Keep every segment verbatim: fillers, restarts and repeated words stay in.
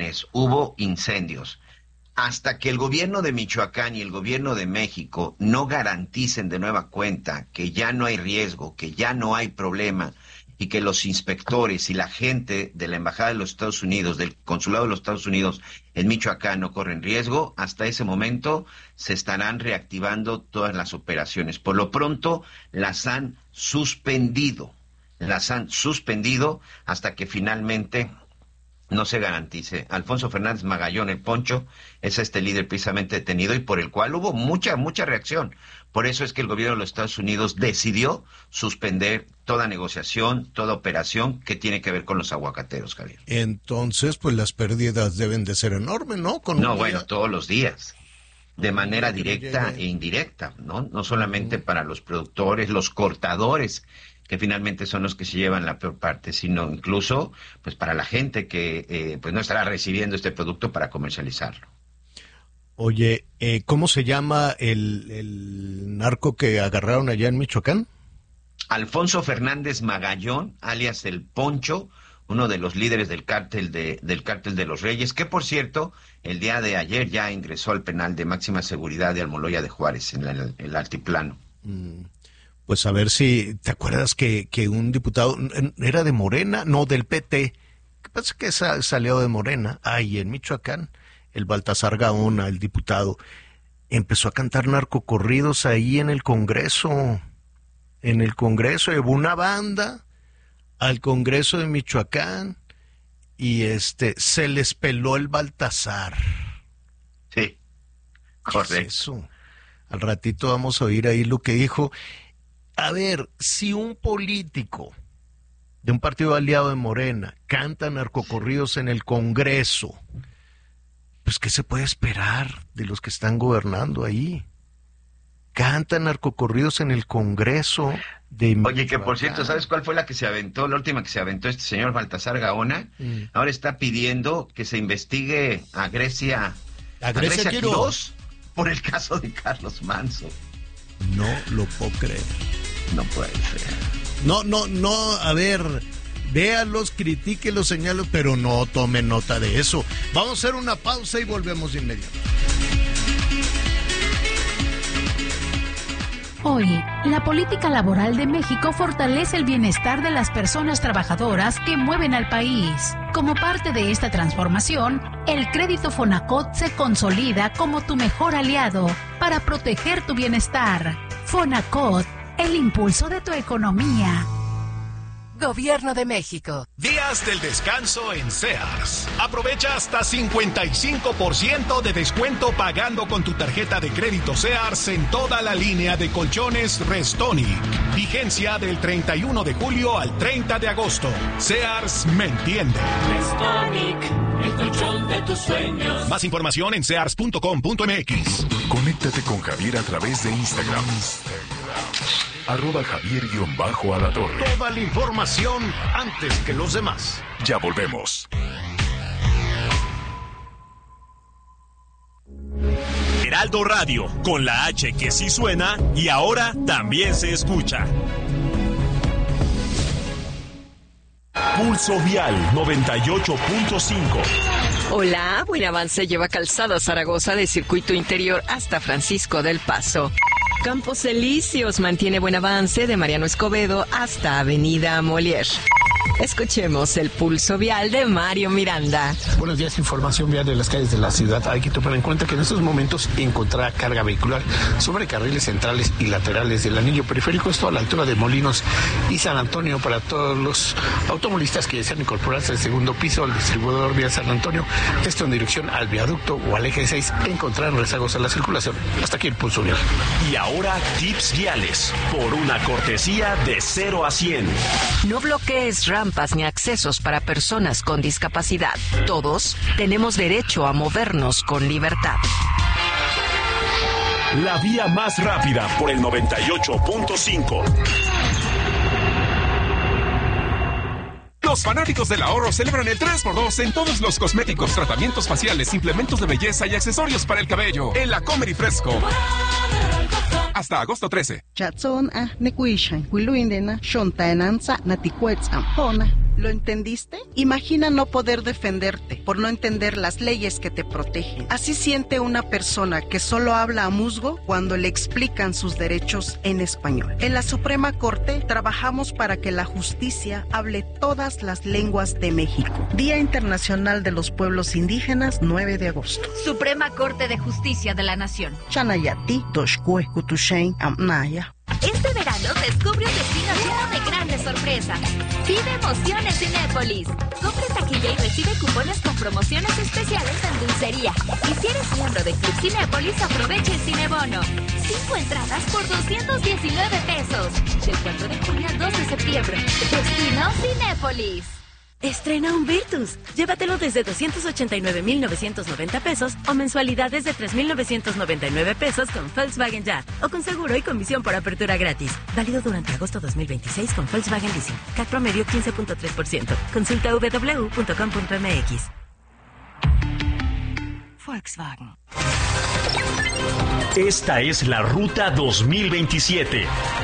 mes hubo incendios. Hasta que el gobierno de Michoacán y el gobierno de México no garanticen de nueva cuenta que ya no hay riesgo, que ya no hay problema, y que los inspectores y la gente de la Embajada de los Estados Unidos, del Consulado de los Estados Unidos en Michoacán no corren riesgo, hasta ese momento se estarán reactivando todas las operaciones. Por lo pronto las han suspendido, las han suspendido hasta que finalmente no se garantice. Alfonso Fernández Magallón, el Poncho, es este líder precisamente detenido y por el cual hubo mucha, mucha reacción. Por eso es que el gobierno de los Estados Unidos decidió suspender toda negociación, toda operación que tiene que ver con los aguacateros, Javier. Entonces, pues las pérdidas deben de ser enormes, ¿no? Con no, bueno, día... todos los días, de manera directa e indirecta, ¿no? No solamente uh-huh. para los productores, los cortadores, que finalmente son los que se llevan la peor parte, sino incluso pues para la gente que eh, pues no estará recibiendo este producto para comercializarlo. Oye, eh, ¿cómo se llama el, el narco que agarraron allá en Michoacán? Alfonso Fernández Magallón, alias El Poncho, uno de los líderes del cártel de, del cártel de los Reyes, que por cierto, el día de ayer ya ingresó al penal de máxima seguridad de Almoloya de Juárez, en el, el altiplano. Mm. Pues a ver si te acuerdas que, que un diputado, ¿era de Morena? No, del P T. ¿Qué pasa que sa, salió de Morena? Ay, en Michoacán, el Baltasar Gaona, el diputado, empezó a cantar narcocorridos ahí en el Congreso. En el Congreso, llevó una banda al Congreso de Michoacán y este se les peló el Baltasar. Sí, correcto. ¿Qué es eso? Al ratito vamos a oír ahí lo que dijo. A ver, si un político de un partido aliado de Morena canta narcocorridos en el Congreso, pues ¿qué se puede esperar de los que están gobernando ahí? Cantan narcocorridos en el Congreso de Michoacán. Oye, que por cierto, ¿sabes cuál fue la que se aventó, la última que se aventó este señor Baltasar Gaona? Mm. Ahora está pidiendo que se investigue a Grecia, a Grecia, a Grecia Quirós por el caso de Carlos Manso. No lo puedo creer. No puede ser. No, no, no, a ver, véalos, critíquelos, señalos, pero no tome nota de eso. Vamos a hacer una pausa y volvemos de inmediato. Hoy, la política laboral de México fortalece el bienestar de las personas trabajadoras que mueven al país. Como parte de esta transformación, el crédito Fonacot se consolida como tu mejor aliado para proteger tu bienestar. Fonacot, el impulso de tu economía. Gobierno de México. Días del descanso en Sears. Aprovecha hasta cincuenta y cinco por ciento de descuento pagando con tu tarjeta de crédito Sears en toda la línea de colchones Restonic. Vigencia del treinta y uno de julio al treinta de agosto. Sears me entiende. Restonic, el colchón de tus sueños. Más información en sears punto com punto m x. Conéctate con Javier a través de Instagram. Arroba Javier-Alatorre. Toda la información antes que los demás. Ya volvemos. Heraldo Radio, con la H que sí suena y ahora también se escucha. Pulso Vial noventa y ocho punto cinco. Hola, buen avance lleva Calzada Zaragoza de Circuito Interior hasta Francisco del Paso. Campos Elíseos mantiene buen avance de Mariano Escobedo hasta Avenida Molière. Escuchemos el pulso vial de Mario Miranda. Buenos días, información vial de las calles de la ciudad. Hay que tomar en cuenta que en estos momentos encontrar carga vehicular sobre carriles centrales y laterales del anillo periférico, esto a la altura de Molinos y San Antonio, para todos los automovilistas que desean incorporarse al segundo piso al distribuidor vial San Antonio, esto en dirección al viaducto o al eje seis, encontrar rezagos a la circulación. Hasta aquí el pulso vial. Y ahora tips viales por una cortesía de cero a cien. No bloquees rampas ni accesos para personas con discapacidad. Todos tenemos derecho a movernos con libertad. La vía más rápida por el noventa y ocho punto cinco. Los fanáticos del ahorro celebran el tres por dos en todos los cosméticos, tratamientos faciales, implementos de belleza y accesorios para el cabello. En la Comer y Fresco. Hasta agosto trece. ¿Lo entendiste? Imagina no poder defenderte por no entender las leyes que te protegen. Así siente una persona que solo habla a musgo cuando le explican sus derechos en español. En la Suprema Corte trabajamos para que la justicia hable todas las lenguas de México. Día Internacional de los Pueblos Indígenas, nueve de agosto. Suprema Corte de Justicia de la Nación. Chanayati, Toshkue, Kutushain, Amnaya. Este verano descubre un destino lleno de grandes sorpresas. Vive emociones Cinépolis. Compre taquilla y recibe cupones con promociones especiales en dulcería. Y si eres miembro de Club Cinépolis, aprovecha el Cinebono. Cinco entradas por doscientos diecinueve pesos. Del cuatro de junio al dos de septiembre. Destino Cinépolis. Estrena un Virtus. Llévatelo desde doscientos ochenta y nueve mil novecientos noventa pesos o mensualidades de tres mil novecientos noventa y nueve pesos con Volkswagen Ya o con seguro y comisión por apertura gratis. Válido durante agosto dos mil veintiséis con Volkswagen Leasing. C A C promedio quince punto tres por ciento. Consulta doble u doble u doble u punto com punto m x. Volkswagen. Esta es la Ruta dos mil veintisiete.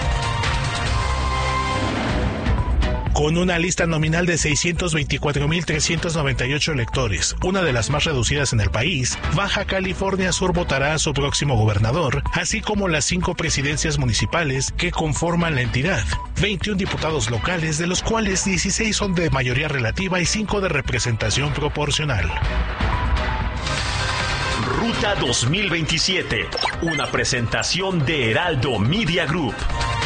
Con una lista nominal de seiscientos veinticuatro mil trescientos noventa y ocho electores, una de las más reducidas en el país, Baja California Sur votará a su próximo gobernador, así como las cinco presidencias municipales que conforman la entidad. veintiún diputados locales, de los cuales dieciséis son de mayoría relativa y cinco de representación proporcional. Ruta dos mil veintisiete, una presentación de Heraldo Media Group.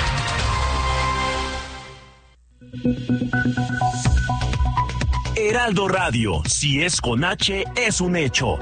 Heraldo Radio, si es con H, es un hecho.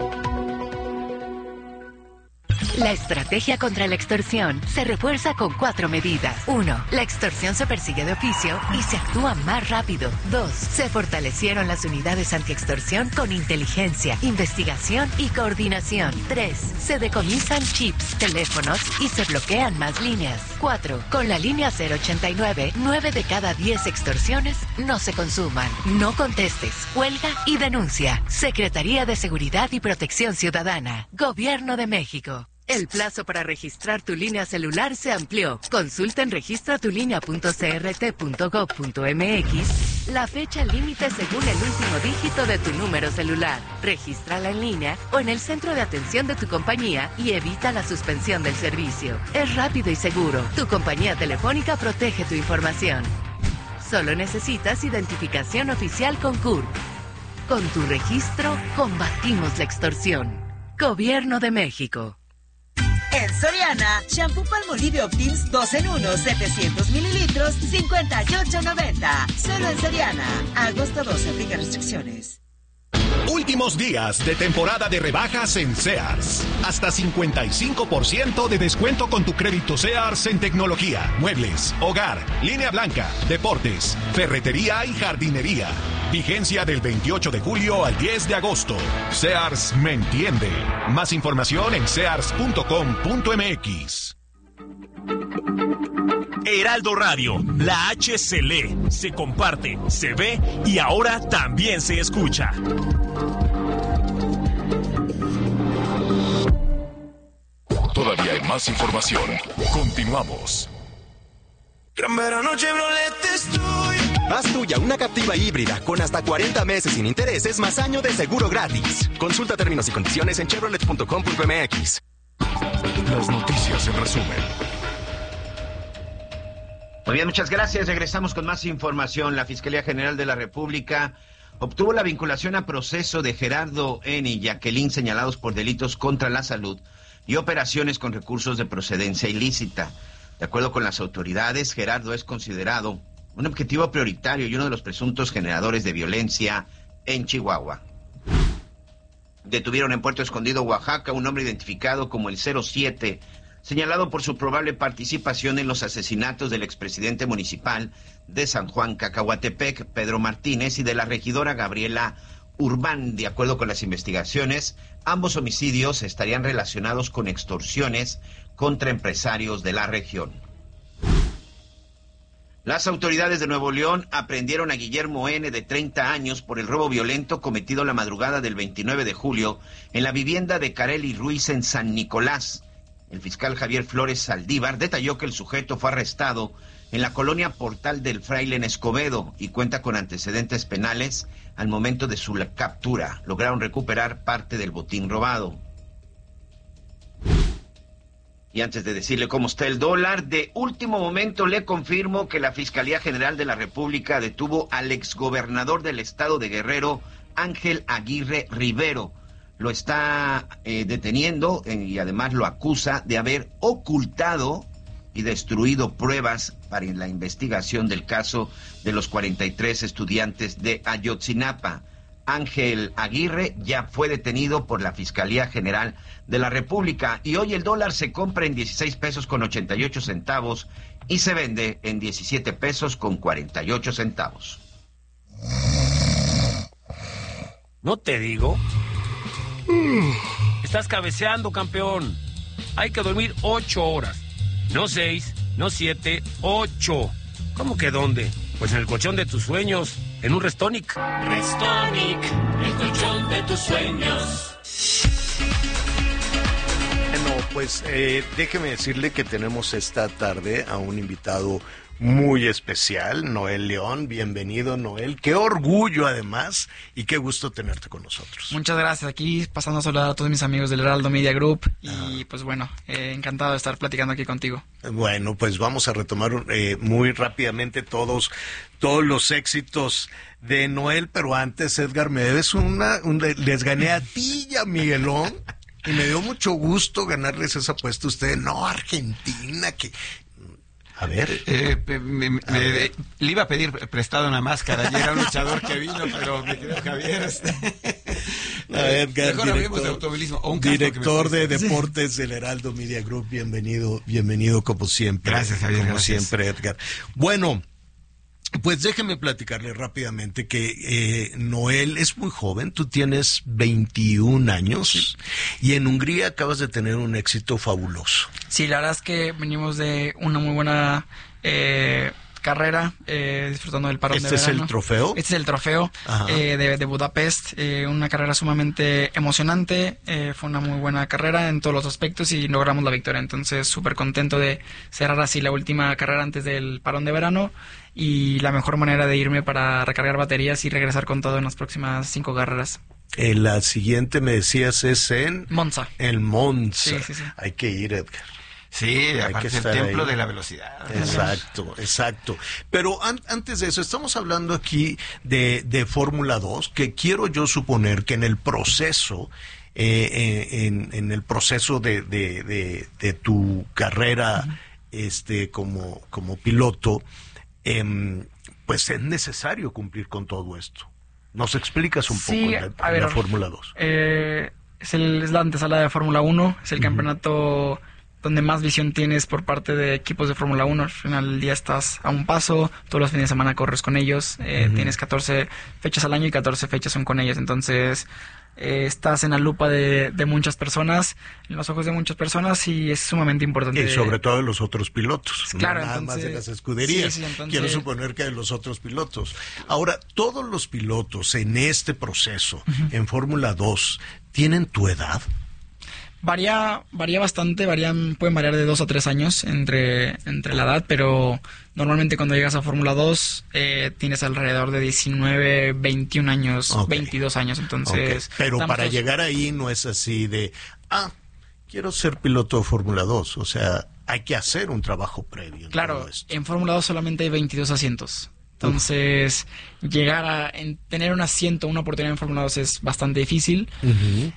La estrategia contra la extorsión se refuerza con cuatro medidas. Uno, la extorsión se persigue de oficio y se actúa más rápido. Dos, se fortalecieron las unidades antiextorsión con inteligencia, investigación y coordinación. Tres, se decomisan chips, teléfonos y se bloquean más líneas. Cuatro, con la línea cero ochenta y nueve, nueve de cada diez extorsiones no se consuman. No contestes, huelga y denuncia. Secretaría de Seguridad y Protección Ciudadana. Gobierno de México. El plazo para registrar tu línea celular se amplió. Consulta en registratulinea punto c r t punto gov punto m x la fecha límite según el último dígito de tu número celular. Regístrala en línea o en el centro de atención de tu compañía y evita la suspensión del servicio. Es rápido y seguro. Tu compañía telefónica protege tu información. Solo necesitas identificación oficial con C U R P. Con tu registro, combatimos la extorsión. Gobierno de México. En Soriana, shampoo Palmolive Optims dos en uno, setecientos mililitros, cincuenta y ocho noventa. Solo en Soriana. Agosto doce, aplica restricciones. Últimos días de temporada de rebajas en Sears. Hasta cincuenta y cinco por ciento de descuento con tu crédito Sears en tecnología, muebles, hogar, línea blanca, deportes, ferretería y jardinería. Vigencia del veintiocho de julio al diez de agosto. Sears me entiende. Más información en sears punto com punto m x. Heraldo Radio, la H se lee, se comparte, se ve y ahora también se escucha. Todavía hay más información. Continuamos. Gran verano Chevrolet estoy. Haz tuya una Captiva híbrida con hasta cuarenta meses sin intereses más año de seguro gratis. Consulta términos y condiciones en chevrolet punto com punto m x. Las noticias en resumen. Muy bien, muchas gracias. Regresamos con más información. La Fiscalía General de la República obtuvo la vinculación a proceso de Gerardo N. y Jacqueline, señalados por delitos contra la salud y operaciones con recursos de procedencia ilícita. De acuerdo con las autoridades, Gerardo es considerado un objetivo prioritario y uno de los presuntos generadores de violencia en Chihuahua. Detuvieron en Puerto Escondido, Oaxaca, un hombre identificado como el cero siete, señalado por su probable participación en los asesinatos del expresidente municipal de San Juan Cacahuatepec, Pedro Martínez, y de la regidora Gabriela Urbán. De acuerdo con las investigaciones, ambos homicidios estarían relacionados con extorsiones contra empresarios de la región. Las autoridades de Nuevo León aprendieron a Guillermo N., de treinta años, por el robo violento cometido la madrugada del veintinueve de julio en la vivienda de Carely Ruiz en San Nicolás. El fiscal Javier Flores Saldívar detalló que el sujeto fue arrestado en la colonia Portal del Fraile en Escobedo y cuenta con antecedentes penales. Al momento de su captura, lograron recuperar parte del botín robado. Y antes de decirle cómo está el dólar, de último momento le confirmo que la Fiscalía General de la República detuvo al exgobernador del estado de Guerrero, Ángel Aguirre Rivero. Lo está eh, deteniendo eh, y además lo acusa de haber ocultado y destruido pruebas para la investigación del caso de los cuarenta y tres estudiantes de Ayotzinapa. Ángel Aguirre ya fue detenido por la Fiscalía General de la República y hoy el dólar se compra en dieciséis pesos con ochenta y ocho centavos y se vende en diecisiete pesos con cuarenta y ocho centavos. ¿No te digo? Estás cabeceando, campeón. Hay que dormir ocho horas. No seis, no siete, ocho. ¿Cómo que dónde? Pues en el colchón de tus sueños, en un Restonic. Restonic, el colchón de tus sueños. Bueno, pues eh, déjeme decirle que tenemos esta tarde a un invitado muy especial, Noel León. Bienvenido, Noel. Qué orgullo, además, y qué gusto tenerte con nosotros. Muchas gracias. Aquí pasando a saludar a todos mis amigos del Heraldo Media Group y ah. pues bueno, eh, encantado de estar platicando aquí contigo. Bueno, pues vamos a retomar eh, muy rápidamente todos, todos los éxitos de Noel, pero antes, Edgar, me debes una, un, les gané a ti y a Miguelón, y me dio mucho gusto ganarles esa apuesta a ustedes. No, Argentina, que... A ver. Eh, eh, me, me, a ver. Le iba a pedir prestado una máscara, ayer era un luchador que vino, pero me quedó Javier. Este. A Edgar, mejor hablemos de automovilismo. O un director de deportes del Heraldo Media Group, bienvenido, bienvenido como siempre. Gracias, Javier. Como gracias. siempre, Edgar. Bueno, pues déjeme platicarle rápidamente que eh, Noel es muy joven, tú tienes veintiún años sí. y en Hungría acabas de tener un éxito fabuloso. Sí, la verdad es que venimos de una muy buena eh, carrera, eh, disfrutando del parón ¿Este de verano. ¿Este es el trofeo? Este es el trofeo eh, de, de Budapest, eh, una carrera sumamente emocionante, eh, fue una muy buena carrera en todos los aspectos y logramos la victoria, entonces súper contento de cerrar así la última carrera antes del parón de verano y la mejor manera de irme para recargar baterías y regresar con todo en las próximas cinco carreras. Eh, la siguiente me decías es en... Monza. En Monza. Sí, sí, sí. Hay que ir, Edgar. Sí, aparte es el templo ahí. De la velocidad. Exacto, exacto. Pero an- antes de eso, estamos hablando aquí de, de Fórmula dos, que quiero yo suponer que en el proceso, eh, en, en el proceso de, de, de, de tu carrera uh-huh. este, como, como piloto, eh, pues es necesario cumplir con todo esto. ¿Nos explicas un sí, poco la, a ver, la Fórmula dos? Eh, es, el, es la antesala de Fórmula uno, es el uh-huh. campeonato donde más visión tienes por parte de equipos de Fórmula uno. Al final del día estás a un paso, todos los fines de semana corres con ellos, eh, uh-huh. tienes catorce fechas al año y catorce fechas son con ellos, entonces eh, estás en la lupa de, de muchas personas, en los ojos de muchas personas y es sumamente importante. Y sobre todo de los otros pilotos, claro, no nada entonces, más de las escuderías, sí, sí, entonces, quiero suponer que de los otros pilotos. Ahora, todos los pilotos en este proceso, uh-huh. en Fórmula dos, ¿tienen tu edad? Varía, varía bastante, varían, pueden variar de dos a tres años entre, entre la edad, pero normalmente cuando llegas a Fórmula dos eh, tienes alrededor de diecinueve, veintiún años, okay. veintidós años, entonces... Okay. Pero para todos... llegar ahí no es así de, ah, quiero ser piloto de Fórmula dos, o sea, hay que hacer un trabajo previo. En claro, todo esto. En Fórmula dos solamente hay veintidós asientos. Entonces, Uf. llegar a en tener un asiento, una oportunidad en Fórmula dos es bastante difícil. Uh-huh.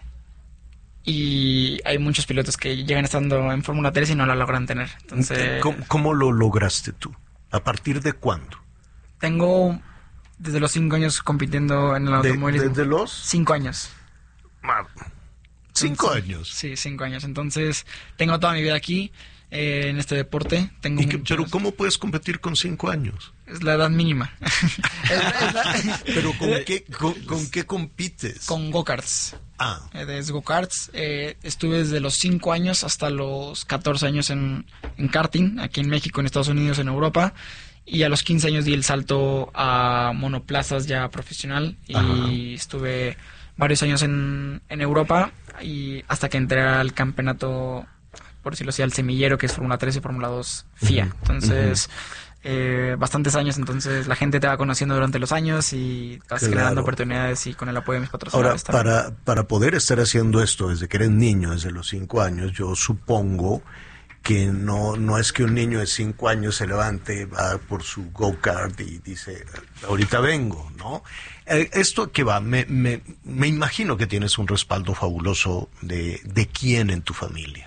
Y hay muchos pilotos que llegan estando en Fórmula tres y no la logran tener. Entonces, ¿Cómo, ¿Cómo lo lograste tú? ¿A partir de cuándo? Tengo desde los cinco años compitiendo en el automovilismo. ¿Desde los? Cinco años. Ah, ¿Cinco Entonces, años? Sí, cinco años. Entonces, tengo toda mi vida aquí, eh, en este deporte. Tengo ¿Y que, pero ¿cómo puedes competir con cinco años? Es la edad mínima. es la, es la... ¿Pero con qué, con, con qué compites? Con go-karts. Ah. Eh, desde go-karts. Eh, estuve desde los cinco años hasta los catorce años en, en karting, aquí en México, en Estados Unidos, en Europa. Y a los quince años di el salto a monoplazas ya profesional. Y Ajá. estuve varios años en, en Europa y hasta que entré al campeonato por decirlo así, al semillero que es Fórmula tres y Fórmula dos F I A. Uh-huh. Entonces, uh-huh. eh, bastantes años, entonces la gente te va conociendo durante los años y te vas claro. generando oportunidades y con el apoyo de mis patrocinadores. Ahora, para, para poder estar haciendo esto desde que eres niño, desde los cinco años, yo supongo que no, no es que un niño de cinco años se levante, va por su go-kart y dice, ahorita vengo, ¿no? Eh, esto que va, me, me, me imagino que tienes un respaldo fabuloso de, de quién en tu familia.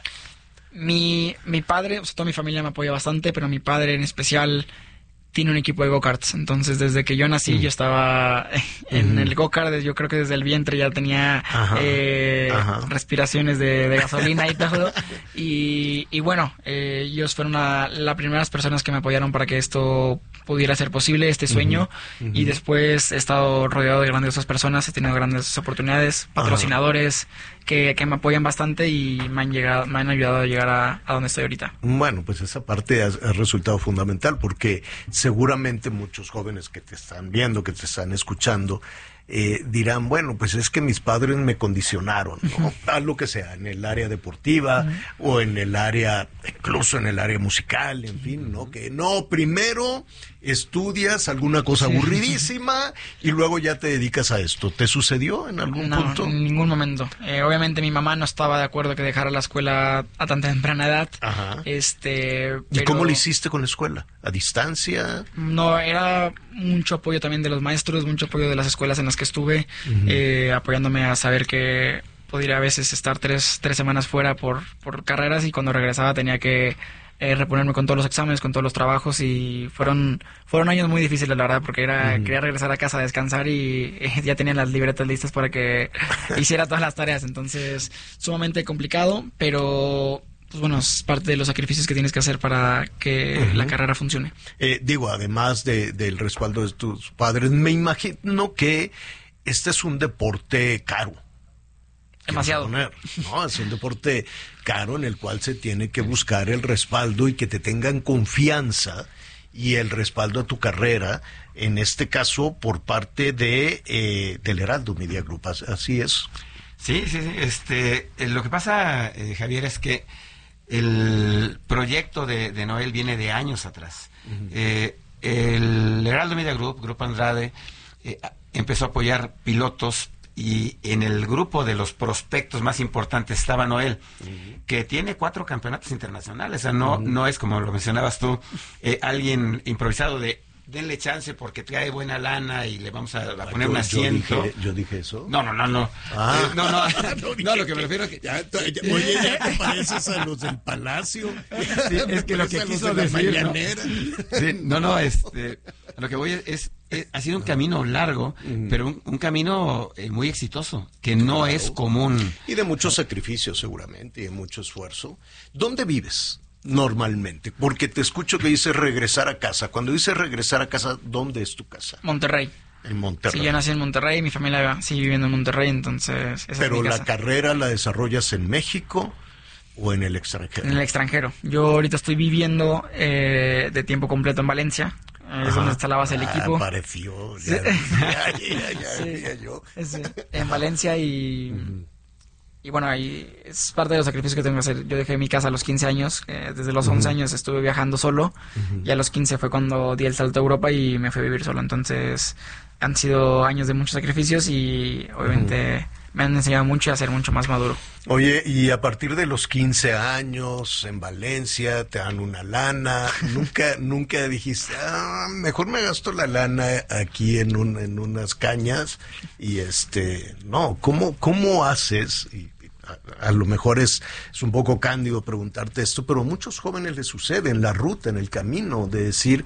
Mi, mi padre, o sea, toda mi familia me apoya bastante, pero mi padre en especial tiene un equipo de go-karts. Entonces, desde que yo nací, mm. yo estaba en mm. el go-kart. Yo creo que desde el vientre ya tenía ajá, eh, ajá. respiraciones de, de gasolina y todo. Y, y bueno, eh, ellos fueron una, las primeras personas que me apoyaron para que esto pudiera ser posible, este sueño. Uh-huh. Uh-huh. Y después he estado rodeado de grandiosas personas, he tenido grandes oportunidades, patrocinadores que, que me apoyan bastante y me han llegado, me han ayudado a llegar a, a donde estoy ahorita. Bueno, pues esa parte ha, ha resultado fundamental porque seguramente muchos jóvenes que te están viendo, que te están escuchando, eh, dirán, bueno, pues es que mis padres me condicionaron, ¿no? A lo que sea, en el área deportiva uh-huh. o en el área, incluso en el área musical, en fin, ¿no? Que no, primero estudias alguna cosa sí. aburridísima y luego ya te dedicas a esto. ¿Te sucedió en algún no, punto? En ningún momento. Eh, obviamente mi mamá no estaba de acuerdo que dejara la escuela a tan temprana edad. Ajá. Este, ¿Y pero... cómo lo hiciste con la escuela? ¿A distancia? No, era mucho apoyo también de los maestros, mucho apoyo de las escuelas en las que estuve, uh-huh. eh, apoyándome a saber que podría a veces estar tres, tres semanas fuera por, por carreras y cuando regresaba tenía que Eh, reponerme con todos los exámenes, con todos los trabajos y fueron fueron años muy difíciles, la verdad, porque era mm. quería regresar a casa a descansar y eh, ya tenía las libretas listas para que hiciera todas las tareas, entonces sumamente complicado, pero pues bueno, es parte de los sacrificios que tienes que hacer para que uh-huh. la carrera funcione. Eh, digo, además de, del respaldo de tus padres, me imagino que este es un deporte caro. Demasiado. Poner, no, es un deporte caro en el cual se tiene que buscar el respaldo y que te tengan confianza y el respaldo a tu carrera, en este caso por parte de eh, del Heraldo Media Group, así es. Sí, sí, sí. Este, eh, lo que pasa, eh, Javier, es que el proyecto de, de Noel viene de años atrás. Uh-huh. Eh, el Heraldo Media Group, Grupo Andrade, eh, empezó a apoyar pilotos. Y en el grupo de los prospectos más importantes estaba Noel, uh-huh. que tiene cuatro campeonatos internacionales. O sea, no, uh-huh. no es como lo mencionabas tú, eh, alguien improvisado de denle chance porque trae buena lana y le vamos a, a poner yo, un asiento. Yo dije, ¿Yo dije eso? No, no, no, no. Ah. Eh, no, no, no, no, lo que me refiero es que... Ya, ya, oye, ya te pareces a los del Palacio. Sí, es que lo que quiso de decir, ¿no? Sí, no, no, este, lo que voy es... es Eh, ha sido un camino largo, uh-huh. pero un, un camino eh, muy exitoso, que no claro. es común. Y de mucho sacrificio seguramente, y de mucho esfuerzo. ¿Dónde vives normalmente? Porque te escucho que dices regresar a casa. Cuando dices regresar a casa, ¿dónde es tu casa? Monterrey. En Monterrey. Sí, yo nací en Monterrey, mi familia sigue viviendo en Monterrey, entonces... Esa pero es mi la casa. carrera la desarrollas en México... ¿O en el extranjero? En el extranjero. Yo ahorita estoy viviendo eh, de tiempo completo en Valencia. Es donde está la base del equipo. Ah, pareció. Ya, ya, ya, ya, sí, ya, yo. Sí, en Valencia y... Uh-huh. Y bueno, ahí es parte de los sacrificios que tengo que hacer. Yo dejé mi casa a los quince años. Eh, desde los once uh-huh. años estuve viajando solo. Uh-huh. Y a los quince fue cuando di el salto a Europa y me fui a vivir solo. Entonces han sido años de muchos sacrificios y obviamente... Uh-huh. me han enseñado mucho a ser mucho más maduro. Oye, y a partir de los quince años en Valencia te dan una lana, nunca nunca dijiste, ah, mejor me gasto la lana aquí en un, en unas cañas y este, no, ¿cómo cómo haces? Y a, a lo mejor es es un poco cándido preguntarte esto, pero a muchos jóvenes les sucede en la ruta, en el camino, de decir,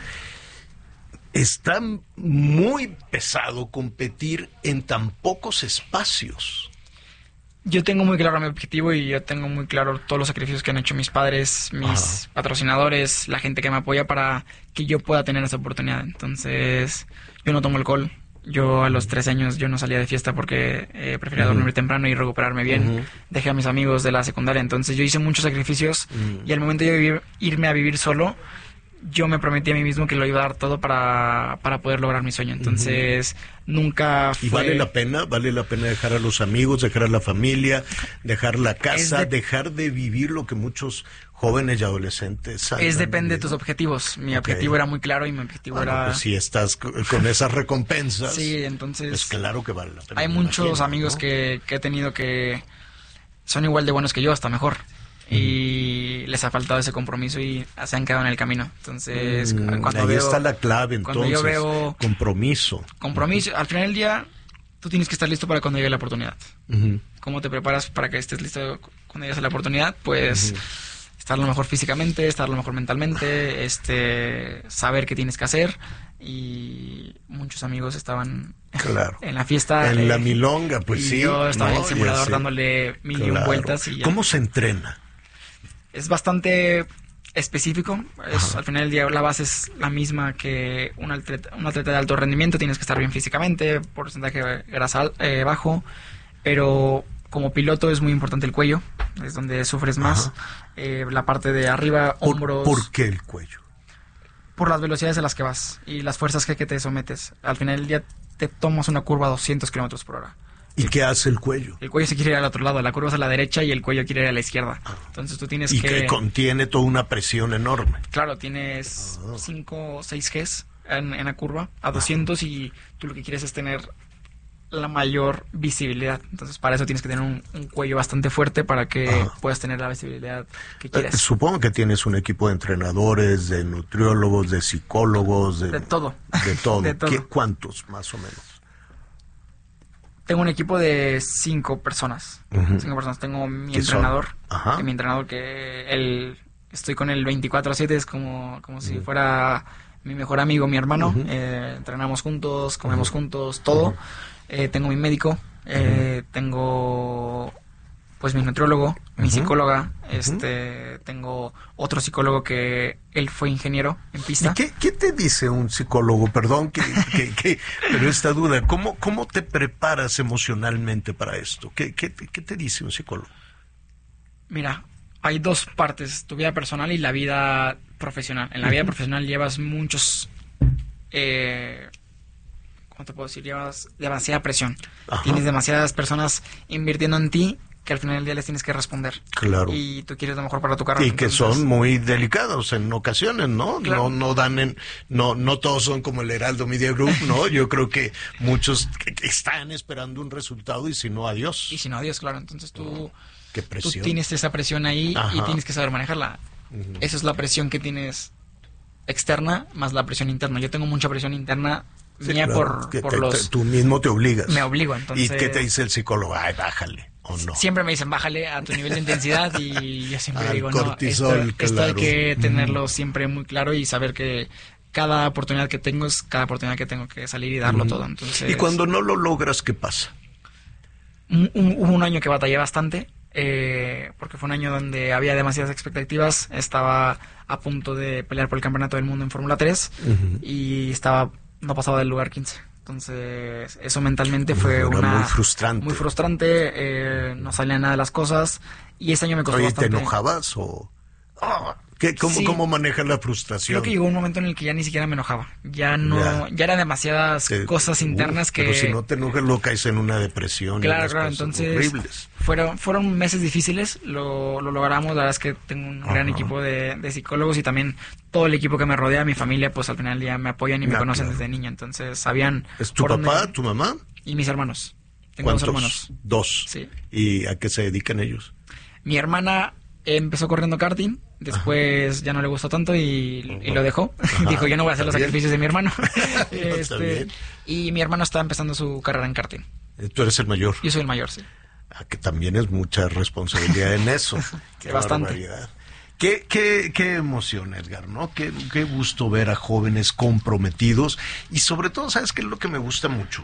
está muy pesado competir en tan pocos espacios. Yo tengo muy claro mi objetivo y yo tengo muy claro todos los sacrificios que han hecho mis padres, mis Ajá. patrocinadores, la gente que me apoya para que yo pueda tener esa oportunidad. Entonces, yo no tomo alcohol. Yo a los trece años yo no salía de fiesta porque eh, prefería uh-huh. dormir temprano y recuperarme bien. Uh-huh. Dejé a mis amigos de la secundaria. Entonces, yo hice muchos sacrificios uh-huh. y al momento de vivir, irme a vivir solo, yo me prometí a mí mismo que lo iba a dar todo para, para poder lograr mi sueño. Entonces, uh-huh. nunca fue... ¿Y vale la pena? ¿Vale la pena dejar a los amigos, dejar a la familia, dejar la casa, de... dejar de vivir lo que muchos jóvenes y adolescentes es depende de tus objetivos. Mi okay. objetivo era muy claro y mi objetivo bueno, era... Pues si estás con esas recompensas, sí, entonces... pues claro que vale la pena. Hay muchos imagino, amigos ¿no? que, que he tenido que son igual de buenos que yo, hasta mejor. Y les ha faltado ese compromiso y se han quedado en el camino. Entonces, mm, cuando ahí veo, está la clave, entonces. Cuando yo veo compromiso. Compromiso. Al final del día, tú tienes que estar listo para cuando llegue la oportunidad. Uh-huh. ¿Cómo te preparas para que estés listo cuando llegue la oportunidad? Pues uh-huh. estar lo mejor físicamente, estar lo mejor mentalmente, este, saber qué tienes que hacer. Y muchos amigos estaban claro. en la fiesta. En eh, la milonga, pues y sí. Yo estaba no, en el simulador dándole mil claro. y un vueltas. Y ya. ¿Cómo se entrena? Es bastante específico. Es, al final del día la base es la misma que un atleta, un atleta de alto rendimiento. Tienes que estar bien físicamente, porcentaje de grasa eh, bajo, pero como piloto es muy importante el cuello, es donde sufres más. Eh, la parte de arriba, ¿Por, hombros. ¿Por qué el cuello? Por las velocidades a las que vas y las fuerzas que, que te sometes. Al final del día te tomas una curva a doscientos kilómetros por hora. ¿Y qué hace el cuello? El cuello se quiere ir al otro lado, la curva es a la derecha y el cuello quiere ir a la izquierda. Entonces tú tienes y que... Y que contiene toda una presión enorme. Claro, tienes cinco o seis Gs en, en la curva a doscientos y tú lo que quieres es tener la mayor visibilidad. Entonces para eso tienes que tener un, un cuello bastante fuerte para que Ajá. puedas tener la visibilidad que quieres. Eh, supongo que tienes un equipo de entrenadores, de nutriólogos, de psicólogos, de... De todo. De todo. de todo. ¿Qué, ¿Cuántos más o menos? Tengo un equipo de cinco personas. Uh-huh. Cinco personas. Tengo mi entrenador. Que mi entrenador que él estoy con él veinticuatro siete, es como, como uh-huh. si fuera mi mejor amigo, mi hermano. Uh-huh. Eh, entrenamos juntos, comemos uh-huh. juntos, todo. Uh-huh. Eh, tengo mi médico, eh, uh-huh. tengo pues mi nutriólogo, mi uh-huh. psicóloga, este, uh-huh. tengo otro psicólogo que él fue ingeniero en pista. ¿Y qué, qué te dice un psicólogo? Perdón, que, que, que, pero esta duda, ¿cómo, cómo te preparas emocionalmente para esto? ¿Qué, qué, qué te dice un psicólogo? Mira, hay dos partes, tu vida personal y la vida profesional. En la uh-huh. vida profesional llevas muchos... Eh, ¿Cómo te puedo decir? Llevas demasiada presión. Ajá. Tienes demasiadas personas invirtiendo en ti que al final del día les tienes que responder. Claro. Y tú quieres lo mejor para tu carrera. Y que entonces... son muy delicados en ocasiones, ¿no? Claro. No no dan en, no no todos son como el Heraldo Media Group, ¿no? Yo creo que muchos están esperando un resultado y si no, adiós. Y si no, adiós, claro. Entonces tú, oh, qué presión. Tú tienes esa presión ahí Ajá. y tienes que saber manejarla. Uh-huh. Esa es la presión que tienes externa más la presión interna. Yo tengo mucha presión interna. Sí, mía claro, por, por te, los... te, tú mismo te obligas. Me obligo, entonces... ¿Y qué te dice el psicólogo? Ay, bájale, ¿o no? Siempre me dicen, bájale a tu nivel de intensidad y yo siempre Al digo, cortisol, no, esto, claro. esto hay que tenerlo mm. siempre muy claro y saber que cada oportunidad que tengo es cada oportunidad que tengo que salir y darlo mm. todo. Entonces... ¿Y cuando no lo logras, qué pasa? Un, un, hubo un año que batallé bastante, eh, porque fue un año donde había demasiadas expectativas, estaba a punto de pelear por el campeonato del mundo en Fórmula tres uh-huh. y estaba no pasaba del lugar quince. Entonces, eso mentalmente fue Era una... muy frustrante. Muy frustrante, eh, no salían nada de las cosas, y este año me costó Oye, bastante. ¿te enojabas o...? Oh, ¿Qué, cómo, sí. ¿Cómo manejas la frustración? Creo que llegó un momento en el que ya ni siquiera me enojaba. Ya no... Ya, ya eran demasiadas te, cosas internas uh, que... Pero si no te enojas, lo caes en una depresión. Claro, claro, entonces... Horribles. Fueron, fueron meses difíciles, lo, lo logramos. La verdad es que tengo un Ajá. gran equipo de, de psicólogos y también todo el equipo que me rodea, mi familia, pues al final ya me apoyan y me no, conocen claro. desde niño. Entonces sabían... ¿Es tu papá, tu mamá? Y mis hermanos. Tengo ¿Cuántos? dos hermanos. Dos. Sí. ¿Y a qué se dedican ellos? Mi hermana empezó corriendo karting, después Ajá. ya no le gustó tanto y, y lo dejó. Dijo, yo no voy a hacer los bien. sacrificios de mi hermano. este, y mi hermano está empezando su carrera en karting. ¿Tú eres el mayor? Yo soy el mayor, sí. Ah, que también es mucha responsabilidad en eso. Qué bastante. barbaridad. Qué, qué, qué emoción, Edgar, ¿no? Qué, qué gusto ver a jóvenes comprometidos y sobre todo, ¿sabes qué es lo que me gusta mucho?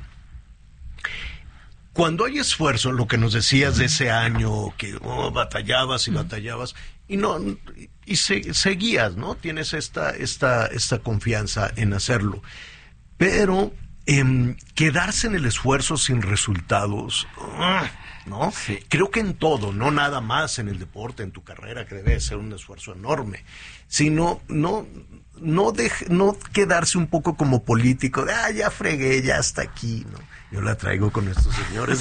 Cuando hay esfuerzo, lo que nos decías de ese año, que oh, batallabas y batallabas, y no y se, seguías, ¿no? Tienes esta, esta, esta confianza en hacerlo. Pero eh, quedarse en el esfuerzo sin resultados, ¿no? Sí. Creo que en todo, no nada más en el deporte, en tu carrera, que debe ser un esfuerzo enorme, sino no no, deje, no quedarse un poco como político, de, ah, ya fregué, ya hasta aquí, ¿no? Yo la traigo con estos señores,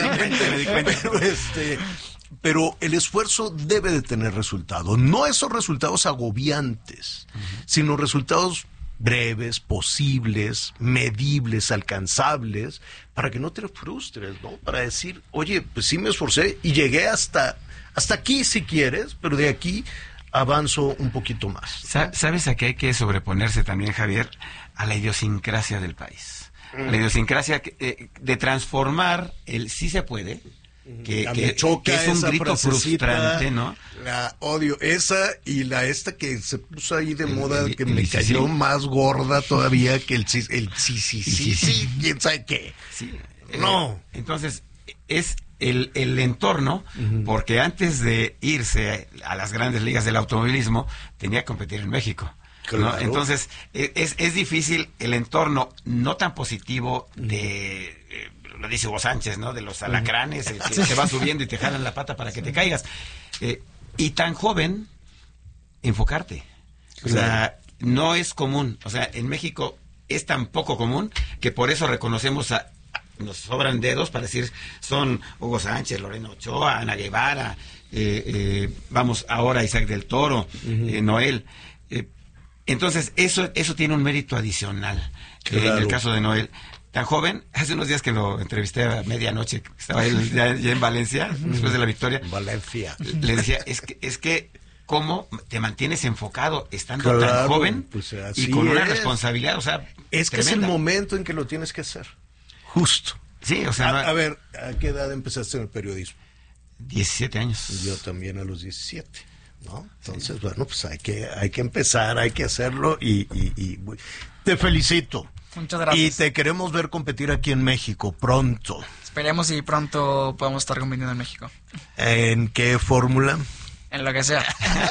pero, este, pero el esfuerzo debe de tener resultados, no esos resultados agobiantes, uh-huh. sino resultados breves, posibles, medibles, alcanzables, para que no te frustres, ¿no? Para decir, oye, pues sí me esforcé y llegué hasta, hasta aquí si quieres, pero de aquí avanzo un poquito más. ¿Sabes a qué hay que sobreponerse también, Javier? A la idiosincrasia del país. Mm. La idiosincrasia eh, de transformar el sí se puede, que, que, que es un grito frustrante, ¿no? La odio, esa y la esta que se puso ahí de el, moda, el, que el, me el, cayó sí, más gorda todavía que el sí, el sí, sí, sí, sí, sí, quién sabe qué. Sí. No. Eh, entonces, es el, el entorno, uh-huh. porque antes de irse a las grandes ligas del automovilismo, tenía que competir en México. Claro. ¿No? Entonces, es, es difícil el entorno no tan positivo de... Eh, lo dice Hugo Sánchez, ¿no? De los alacranes, eh, que se va subiendo y te jalan la pata para que te caigas. Eh, y tan joven, enfocarte. O sea, no es común. O sea, en México es tan poco común que por eso reconocemos a... Nos sobran dedos para decir, son Hugo Sánchez, Lorena Ochoa, Ana Guevara, eh, eh, vamos, ahora Isaac del Toro, uh-huh. eh, Noel. Eh, entonces, eso, eso tiene un mérito adicional. Claro. Eh, en el caso de Noel. Tan joven, hace unos días que lo entrevisté a medianoche, estaba él ya, ya en Valencia, después de la victoria. Valencia. Le decía, es que, es que cómo te mantienes enfocado estando claro, tan joven pues y con es. una responsabilidad, o sea, es que tremenda. Es el momento en que lo tienes que hacer. Justo. Sí, o sea... A, a ver, ¿a qué edad empezaste en el periodismo? diecisiete años. Yo también a los diecisiete, ¿no? Entonces, sí. bueno, pues hay que, hay que empezar, hay que hacerlo y, y, y te felicito. Muchas gracias. Y te queremos ver competir aquí en México pronto. Esperemos y pronto podamos estar compitiendo en México. ¿En qué fórmula? En lo que sea.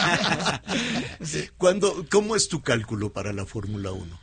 ¿Cuándo, ¿Cómo es tu cálculo para la Fórmula uno?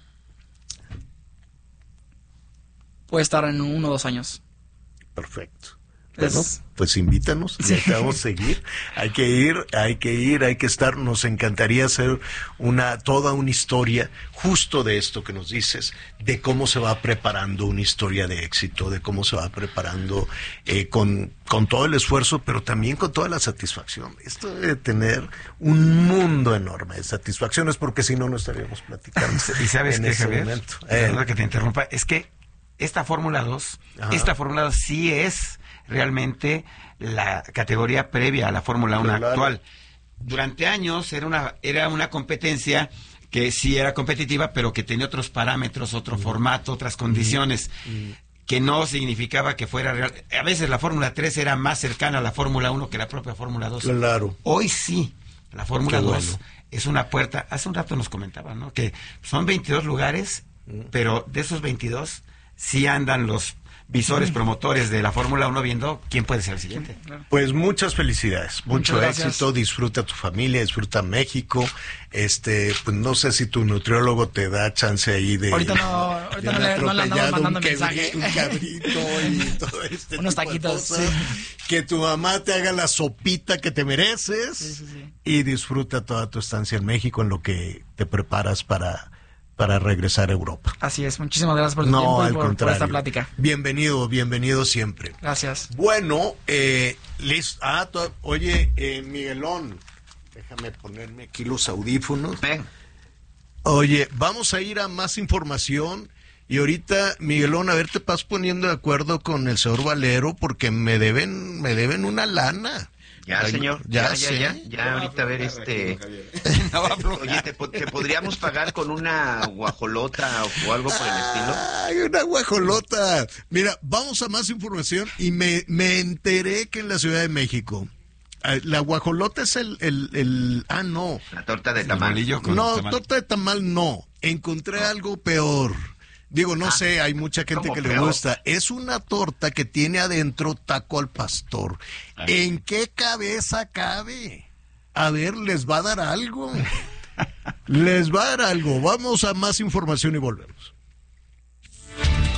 Puede estar en uno o dos años. Perfecto. Es... Bueno, pues invítanos, sí. Necesitamos seguir, hay que ir, hay que ir, hay que estar, nos encantaría hacer una, toda una historia justo de esto que nos dices, de cómo se va preparando una historia de éxito, de cómo se va preparando eh, con, con todo el esfuerzo, pero también con toda la satisfacción. Esto debe tener un mundo enorme de satisfacciones, porque si no, no estaríamos platicando. ¿Y sabes en qué, ese Javier? momento. Perdón eh. que te interrumpa, es que esta Fórmula dos, Ajá. esta Fórmula dos sí es realmente la categoría previa a la Fórmula uno claro. actual. Durante años era una era una competencia que sí era competitiva, pero que tenía otros parámetros, otro mm. formato, otras condiciones, mm. que no significaba que fuera real. A veces la Fórmula tres era más cercana a la Fórmula uno que la propia Fórmula dos. Claro. Hoy sí, la Fórmula dos bueno. es una puerta. Hace un rato nos comentaban, ¿no? Que son veintidós lugares, mm. pero de esos veintidós sí andan los visores promotores de la Fórmula uno viendo quién puede ser el siguiente. Pues muchas felicidades, mucho Muchas éxito, disfruta tu familia, disfruta México. Este, pues no sé si tu nutriólogo te da chance ahí de... Ahorita no, ahorita no le, no le andamos mandando un mensaje. Un cabrito y todo este unos taquitos, sí. Que tu mamá te haga la sopita que te mereces sí, sí, sí. y disfruta toda tu estancia en México en lo que te preparas para... para regresar a Europa. Así es, muchísimas gracias por tu no, tiempo al y por, contrario. por esta plática. Bienvenido, bienvenido siempre. Gracias. Bueno, eh, listo. Ah, to- oye, eh, Miguelón, déjame ponerme aquí los audífonos. Ven. Oye, vamos a ir a más información y ahorita, Miguelón, a ver, te vas poniendo de acuerdo con el señor Valero porque me deben, me deben una lana. Ya, Ay, señor, ya, ya, ya, sé. ya, ya, ahorita a ver, este... Oye, ¿te, ¿te podríamos pagar con una guajolota o, o algo por el estilo? Ay, una guajolota. Mira, vamos a más información y me, me enteré que en la Ciudad de México, la guajolota es el, el, el ah, no. La torta de tamal. No, tamal. Torta de tamal no. Encontré no. algo peor. Digo, no ah, sé, hay mucha gente que le gusta. Es una torta que tiene adentro taco al pastor. Ay. ¿En qué cabeza cabe? A ver, les va a dar algo. Les va a dar algo. Vamos a más información y volvemos.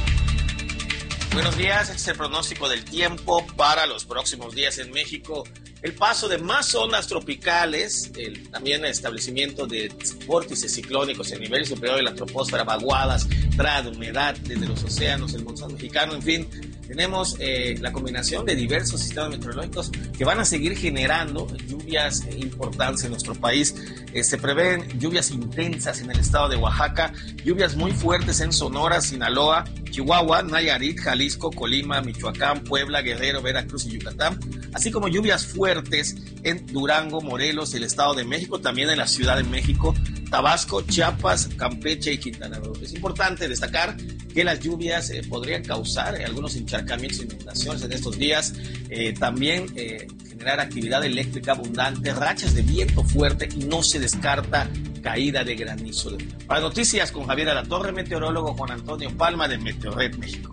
Buenos días, este es el pronóstico del tiempo para los próximos días en México. el paso de más zonas tropicales, el también el establecimiento de vórtices ciclónicos en nivel superior de la troposfera, vaguadas, entrada, humedad desde los océanos, el monzón mexicano, en fin, tenemos eh, la combinación de diversos sistemas meteorológicos que van a seguir generando lluvias eh, importantes en nuestro país. Eh, se prevén lluvias intensas en el estado de Oaxaca, lluvias muy fuertes en Sonora, Sinaloa, Chihuahua, Nayarit, Jalisco, Colima, Michoacán, Puebla, Guerrero, Veracruz y Yucatán, así como lluvias fuertes en Durango, Morelos, el Estado de México, también en la Ciudad de México, Tabasco, Chiapas, Campeche y Quintana Roo. Es importante destacar que las lluvias eh, podrían causar eh, algunos encharcamientos e inundaciones en estos días, eh, también eh, generar actividad eléctrica abundante, rachas de viento fuerte y no se descarta caída de granizo. Para noticias con Javier Alatorre, meteorólogo Juan Antonio Palma de Meteorred México.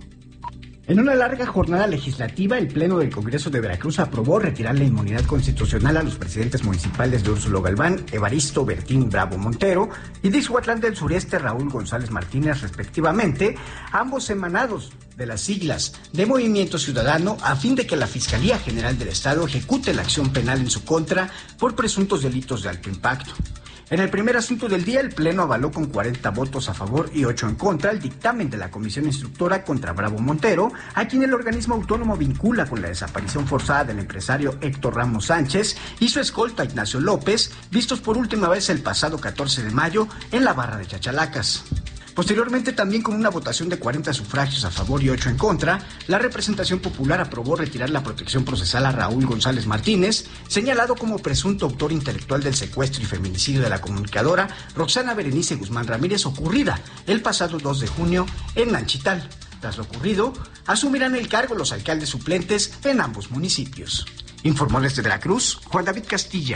En una larga jornada legislativa, el Pleno del Congreso de Veracruz aprobó retirar la inmunidad constitucional a los presidentes municipales de Úrsulo Galván, Evaristo Bertín Bravo Montero y de Ixhuatlán del Sureste, Raúl González Martínez, respectivamente, ambos emanados de las siglas de Movimiento Ciudadano, a fin de que la Fiscalía General del Estado ejecute la acción penal en su contra por presuntos delitos de alto impacto. En el primer asunto del día, el Pleno avaló con cuarenta votos a favor y ocho en contra el dictamen de la Comisión Instructora contra Bravo Montero, a quien el organismo autónomo vincula con la desaparición forzada del empresario Héctor Ramos Sánchez y su escolta Ignacio López, vistos por última vez el pasado catorce de mayo en la barra de Chachalacas. Posteriormente, también con una votación de cuarenta sufragios a favor y ocho en contra, la representación popular aprobó retirar la protección procesal a Raúl González Martínez, señalado como presunto autor intelectual del secuestro y feminicidio de la comunicadora Roxana Berenice Guzmán Ramírez, ocurrida el pasado dos de junio en Nanchital. Tras lo ocurrido, asumirán el cargo los alcaldes suplentes en ambos municipios. Informó desde Veracruz, Juan David Castilla.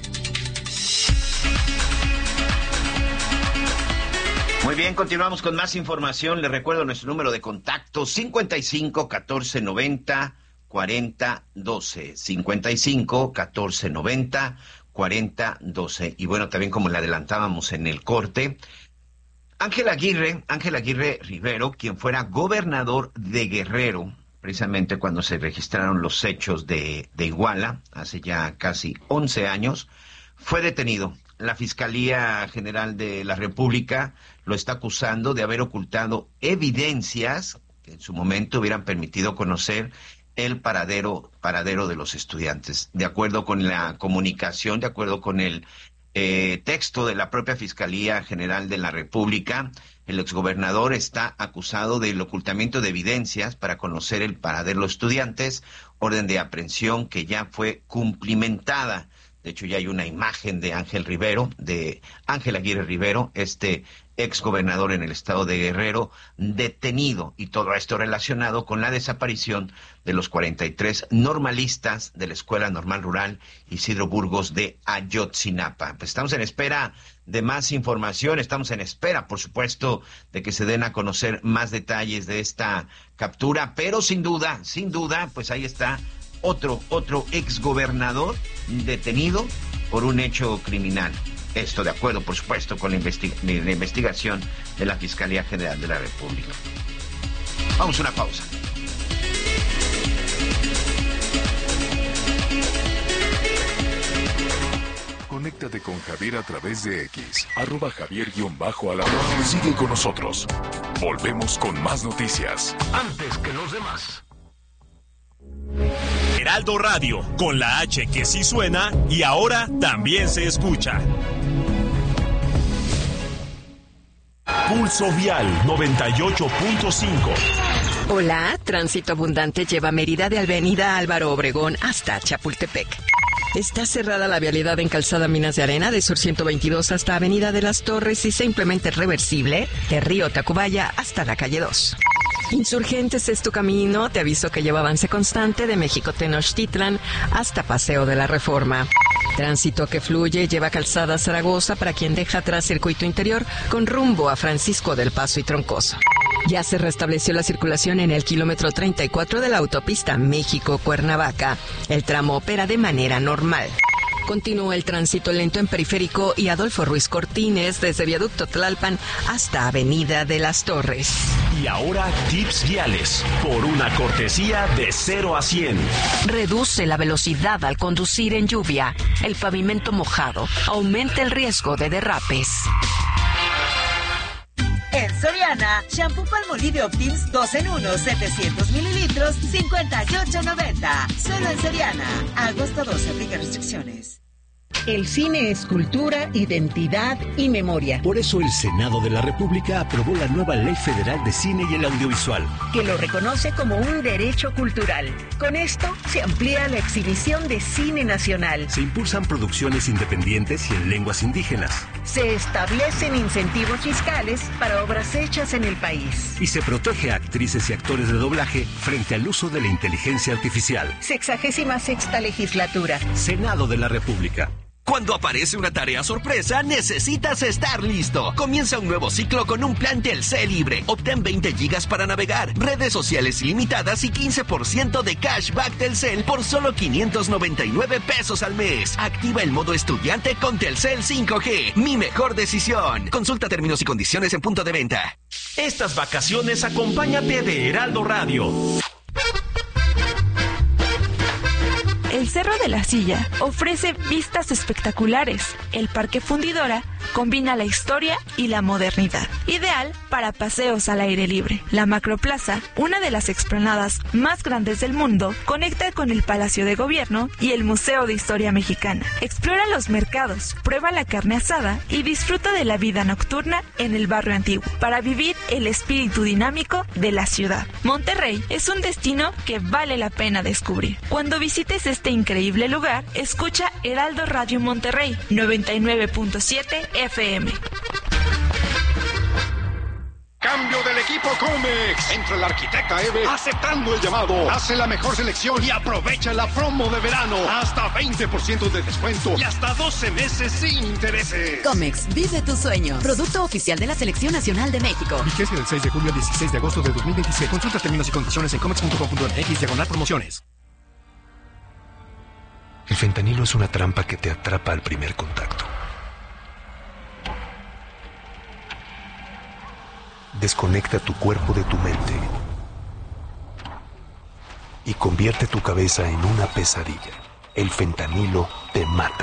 Muy bien, continuamos con más información. Les recuerdo nuestro número de contacto cincuenta y cinco, catorce, noventa, cuarenta, doce. cincuenta y cinco, catorce, noventa, cuarenta, doce. Y bueno, también como le adelantábamos en el corte, Ángel Aguirre, Ángel Aguirre Rivero, quien fuera gobernador de Guerrero, precisamente cuando se registraron los hechos de, de Iguala, hace ya casi once años, fue detenido. La Fiscalía General de la República lo está acusando de haber ocultado evidencias que en su momento hubieran permitido conocer el paradero, paradero de los estudiantes. De acuerdo con la comunicación, de acuerdo con el eh, texto de la propia Fiscalía General de la República, el exgobernador está acusado del ocultamiento de evidencias para conocer el paradero de los estudiantes, orden de aprehensión que ya fue cumplimentada. De hecho, ya hay una imagen de Ángel Rivero, de Ángel Aguirre Rivero, este exgobernador en el estado de Guerrero, detenido, y todo esto relacionado con la desaparición de los cuarenta y tres normalistas de la Escuela Normal Rural Isidro Burgos de Ayotzinapa. Pues estamos en espera de más información, estamos en espera, por supuesto, de que se den a conocer más detalles de esta captura, pero sin duda, sin duda, pues ahí está otro, otro exgobernador detenido por un hecho criminal. Esto de acuerdo, por supuesto, con la, investi- la investigación de la Fiscalía General de la República. Vamos a una pausa. Conéctate con Javier a través de X, arroba Javier-Alatorre. Sigue con nosotros. Volvemos con más noticias. Antes que los demás. Heraldo Radio, con la H que sí suena y ahora también se escucha. Pulso Vial noventa y ocho punto cinco. Hola, tránsito abundante lleva Mérida de Avenida Álvaro Obregón hasta Chapultepec. Está cerrada la vialidad en Calzada Minas de Arena de Sur ciento veintidós hasta Avenida de las Torres y se implementa reversible de Río Tacubaya hasta la calle dos. Insurgentes es tu camino, te aviso que lleva avance constante de México Tenochtitlan hasta Paseo de la Reforma. Tránsito que fluye lleva Calzada Zaragoza para quien deja atrás circuito interior con rumbo a Francisco del Paso y Troncoso. Ya se restableció la circulación en el kilómetro treinta y cuatro de la autopista México-Cuernavaca. El tramo opera de manera normal. Continúa el tránsito lento en Periférico y Adolfo Ruiz Cortines desde Viaducto Tlalpan hasta Avenida de las Torres. Y ahora tips viales, por una cortesía de cero a cien. Reduce la velocidad al conducir en lluvia. El pavimento mojado aumenta el riesgo de derrapes. En Soriana, shampoo Palmolive Optims dos en uno, setecientos mililitros, cincuenta y ocho noventa. Solo en Soriana. Agosto doce, aplica restricciones. El cine es cultura, identidad y memoria. Por eso el Senado de la República aprobó la nueva Ley Federal de Cine y el Audiovisual, que lo reconoce como un derecho cultural. Con esto se amplía la exhibición de cine nacional. Se impulsan producciones independientes y en lenguas indígenas. Se establecen incentivos fiscales para obras hechas en el país. Y se protege a actrices y actores de doblaje frente al uso de la inteligencia artificial. Sexagésima sexta legislatura. Senado de la República. Cuando aparece una tarea sorpresa, necesitas estar listo. Comienza un nuevo ciclo con un plan Telcel libre. Obtén veinte gigas para navegar, redes sociales ilimitadas y quince por ciento de cashback Telcel por solo quinientos noventa y nueve pesos al mes. Activa el modo estudiante con Telcel cinco G. Mi mejor decisión. Consulta términos y condiciones en punto de venta. Estas vacaciones acompáñate de Heraldo Radio. El Cerro de la Silla ofrece vistas espectaculares. El Parque Fundidora combina la historia y la modernidad, ideal para paseos al aire libre. La Macroplaza, una de las explanadas más grandes del mundo, conecta con el Palacio de Gobierno y el Museo de Historia Mexicana. Explora los mercados, prueba la carne asada y disfruta de la vida nocturna en el barrio antiguo, para vivir el espíritu dinámico de la ciudad. Monterrey es un destino que vale la pena descubrir. Cuando visites este increíble lugar, escucha Heraldo Radio Monterrey noventa y nueve punto siete F M. Cambio del equipo Comex. Entra el arquitecta Eve aceptando el llamado. Hace la mejor selección y aprovecha la promo de verano. Hasta veinte por ciento de descuento y hasta doce meses sin intereses. Comex, vive tu sueño. Producto oficial de la Selección Nacional de México. Vigencia del seis de julio al dieciséis de agosto de dos mil veintisiete. Consulta términos y condiciones en comex punto com punto m x diagonal promociones. El fentanilo es una trampa que te atrapa al primer contacto. Desconecta tu cuerpo de tu mente y convierte tu cabeza en una pesadilla. El fentanilo te mata.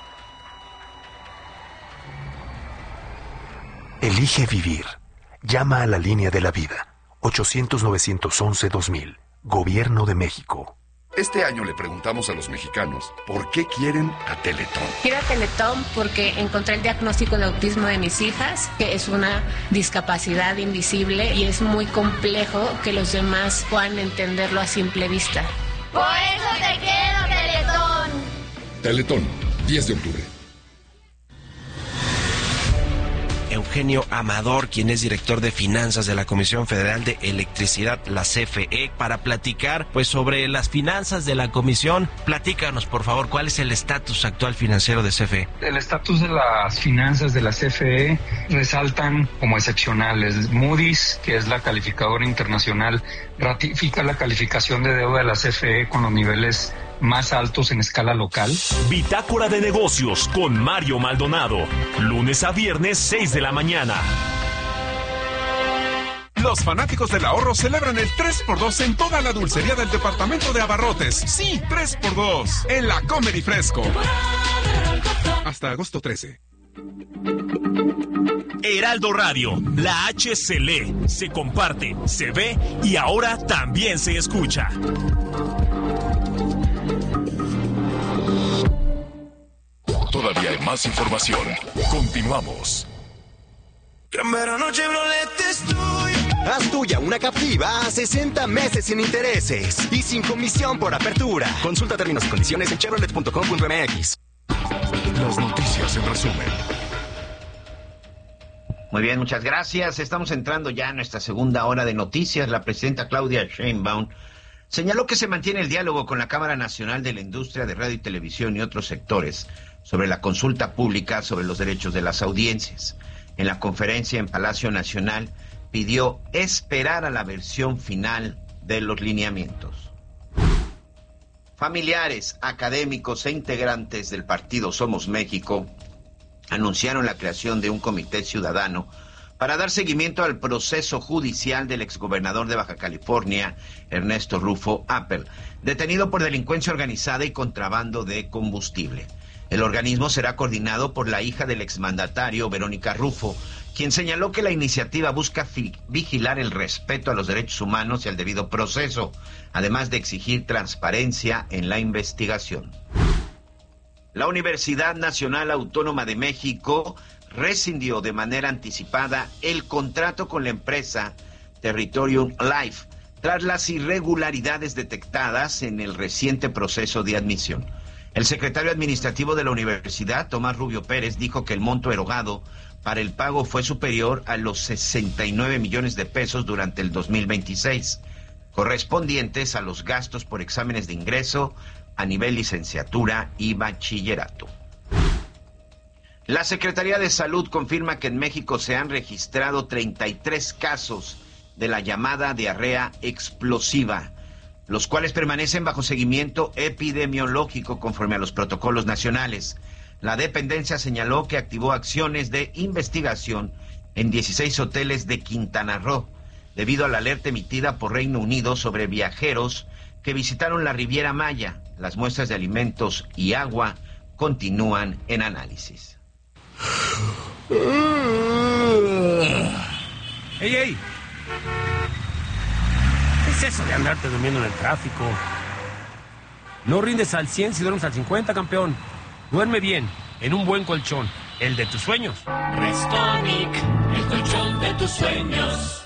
Elige vivir. Llama a la línea de la vida. ochocientos, novecientos once, dos mil. Gobierno de México. Este año le preguntamos a los mexicanos por qué quieren a Teletón. Quiero a Teletón porque encontré el diagnóstico de autismo de mis hijas, que es una discapacidad invisible y es muy complejo que los demás puedan entenderlo a simple vista. Por eso te quiero, Teletón. Teletón, diez de octubre. Eugenio Amador, quien es director de finanzas de la Comisión Federal de Electricidad, la C F E, para platicar pues sobre las finanzas de la comisión. Platícanos, por favor, ¿cuál es el estatus actual financiero de C F E? El estatus de las finanzas de la C F E resaltan como excepcionales. Moody's, que es la calificadora internacional, ratifica la calificación de deuda de la C F E con los niveles más altos en escala local. Bitácora de negocios con Mario Maldonado. Lunes a viernes, seis de la mañana. Los fanáticos del ahorro celebran el tres por dos en toda la dulcería del departamento de Abarrotes. Sí, tres por dos en la Comer y Fresco. Hasta agosto trece. Heraldo Radio, la H se lee, se comparte, se ve y ahora también se escucha. Todavía hay más información. Continuamos. Gran verano Chevrolet estoy. Haz tuya una captiva a sesenta meses sin intereses y sin comisión por apertura. Consulta términos y condiciones en chevrolet punto com punto m x. Las noticias en resumen. Muy bien, muchas gracias. Estamos entrando ya en nuestra segunda hora de noticias. La presidenta Claudia Sheinbaum señaló que se mantiene el diálogo con la Cámara Nacional de la Industria de Radio y Televisión y otros sectores sobre la consulta pública sobre los derechos de las audiencias. En la conferencia en Palacio Nacional pidió esperar a la versión final de los lineamientos. Familiares, académicos e integrantes del partido Somos México anunciaron la creación de un comité ciudadano para dar seguimiento al proceso judicial del exgobernador de Baja California, Ernesto Rufo Appel, detenido por delincuencia organizada y contrabando de combustible. El organismo será coordinado por la hija del exmandatario, Verónica Rufo, quien señaló que la iniciativa busca vigilar el respeto a los derechos humanos y al debido proceso, además de exigir transparencia en la investigación. La Universidad Nacional Autónoma de México rescindió de manera anticipada el contrato con la empresa Territorium Life tras las irregularidades detectadas en el reciente proceso de admisión. El secretario administrativo de la universidad, Tomás Rubio Pérez, dijo que el monto erogado para el pago fue superior a los sesenta y nueve millones de pesos durante el dos mil veintiséis, correspondientes a los gastos por exámenes de ingreso a nivel licenciatura y bachillerato. La Secretaría de Salud confirma que en México se han registrado treinta y tres casos de la llamada diarrea explosiva, los cuales permanecen bajo seguimiento epidemiológico conforme a los protocolos nacionales. La dependencia señaló que activó acciones de investigación en dieciséis hoteles de Quintana Roo, debido a la alerta emitida por Reino Unido sobre viajeros que visitaron la Riviera Maya. Las muestras de alimentos y agua continúan en análisis. ¡Ey, ey! ¿Qué es eso de andarte durmiendo en el tráfico? No rindes al cien si duermes al cincuenta, campeón. Duerme bien, en un buen colchón, el de tus sueños. Restonic, el colchón de tus sueños.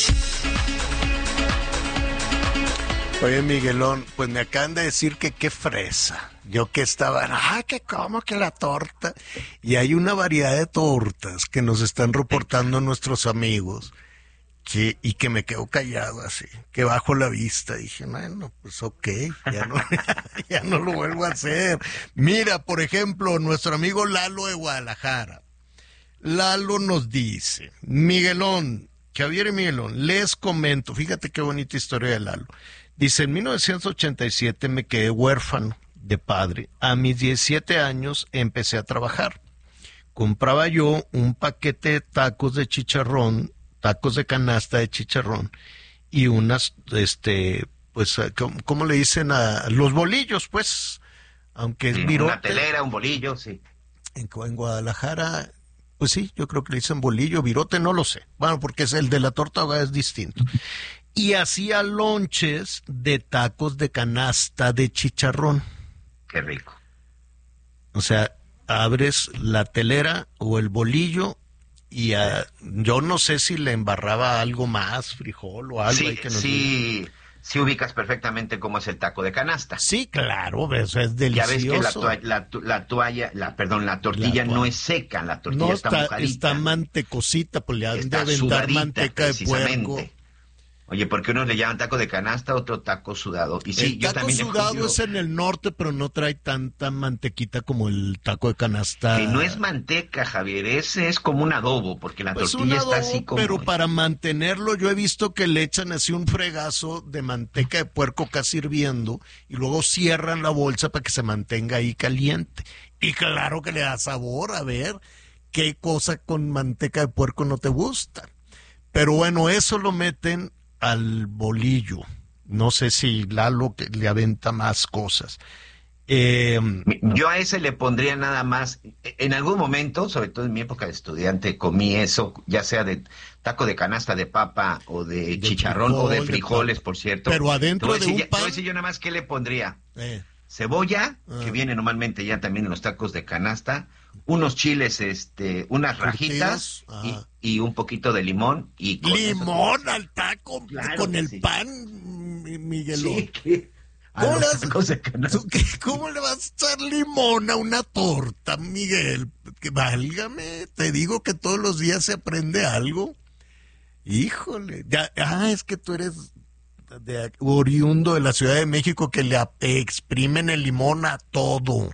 Oye, Miguelón, pues me acaban de decir que qué fresa. Yo que estaba, ah, que como que la torta. Y hay una variedad de tortas que nos están reportando nuestros amigos. Que, y que me quedo callado así, que bajo la vista. Dije, bueno, pues ok, ya no, ya no lo vuelvo a hacer. Mira, por ejemplo, nuestro amigo Lalo de Guadalajara. Lalo nos dice, Miguelón, Javier y Miguelón, les comento, fíjate qué bonita historia de Lalo. Dice, en mil novecientos ochenta y siete me quedé huérfano de padre. A mis diecisiete años empecé a trabajar. Compraba yo un paquete de tacos de chicharrón, tacos de canasta de chicharrón y unas, este, pues, ¿cómo, cómo le dicen a los bolillos? Pues, aunque es virote. Una telera, un bolillo, sí. En, en Guadalajara, pues sí, yo creo que le dicen bolillo, virote, no lo sé. Bueno, porque es el de la torta ahogada es distinto. Y hacía lonches de tacos de canasta de chicharrón. Qué rico. O sea, abres la telera o el bolillo y uh, yo no sé si le embarraba algo más, frijol o algo. Sí, ahí que nos sí, diga. Sí ubicas perfectamente cómo es el taco de canasta. Sí, claro, eso es delicioso. Ya ves que la, toalla, la, la toalla, la, perdón, la tortilla la no es seca, la tortilla no está, está mojadita. Está mantecosita, pues le han de aventar sudadita, manteca de puerco. Oye, ¿por qué unos le llaman taco de canasta, otro taco sudado? Y sí, el yo taco también sudado comido... es en el norte, pero no trae tanta mantequita como el taco de canasta. Que no es manteca, Javier, ese es como un adobo, porque la pues tortilla adobo, está así como... Pero para mantenerlo, yo he visto que le echan así un fregazo de manteca de puerco casi hirviendo y luego cierran la bolsa para que se mantenga ahí caliente. Y claro que le da sabor, a ver, qué cosa con manteca de puerco no te gusta. Pero bueno, eso lo meten al bolillo. No sé si Lalo le aventa más cosas. Eh, Yo a ese le pondría nada más, en algún momento, sobre todo en mi época de estudiante, comí eso, ya sea de taco de canasta de papa o de, de chicharrón frijol, o de frijoles, de por cierto. Pero adentro de un ya, pan... Te voy a decir yo nada más qué le pondría. Eh. Cebolla, ah. que viene normalmente ya también en los tacos de canasta, unos chiles, este, unas rajitas y, y un poquito de limón. y con ¿Limón eso, al taco claro con el sí. pan, Miguelón? Sí, que... ¿Cómo, le vas, ¿Cómo le vas a echar limón a una torta, Miguel? Que válgame, te digo que todos los días se aprende algo. Híjole, ya, ah, es que tú eres de oriundo de la Ciudad de México que le exprimen el limón a todo.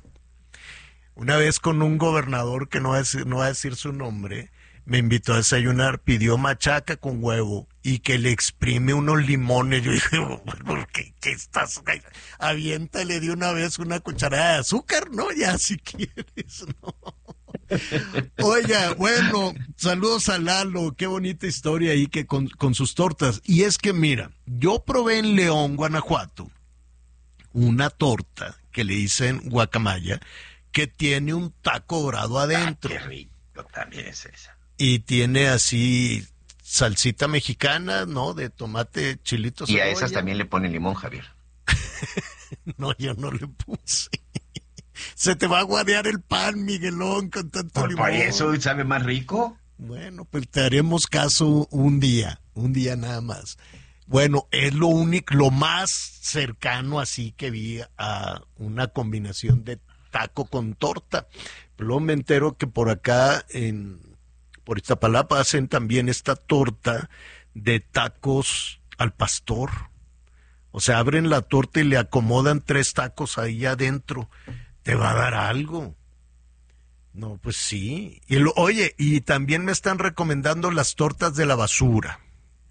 Una vez con un gobernador que no va a decir, no va a decir su nombre, me invitó a desayunar, pidió machaca con huevo y que le exprime unos limones. Yo dije, ¿por qué, qué estás? Aviéntale de una vez una cucharada de azúcar, ¿no? Ya si quieres, ¿no? Oiga, bueno, saludos a Lalo, qué bonita historia ahí que con, con sus tortas. Y es que mira, yo probé en León, Guanajuato, una torta que le dicen guacamaya, que tiene un taco dorado adentro. Ah, qué rico también es esa. Y tiene así salsita mexicana, ¿no? De tomate, chilito, cebolla. Y a esas también le ponen limón, Javier. No, yo no le puse. Se te va a guarear el pan, Miguelón, con tanto ¿Por, limón. ¿Por eso sabe más rico? Bueno, pues te haremos caso un día, un día nada más. Bueno, es lo único, lo más cercano así que vi a una combinación de taco con torta. Luego me entero que por acá, en por Iztapalapa, hacen también esta torta de tacos al pastor. O sea, abren la torta y le acomodan tres tacos ahí adentro. ¿Te va a dar algo? No, pues sí. Y lo, oye, y también me están recomendando las tortas de la basura.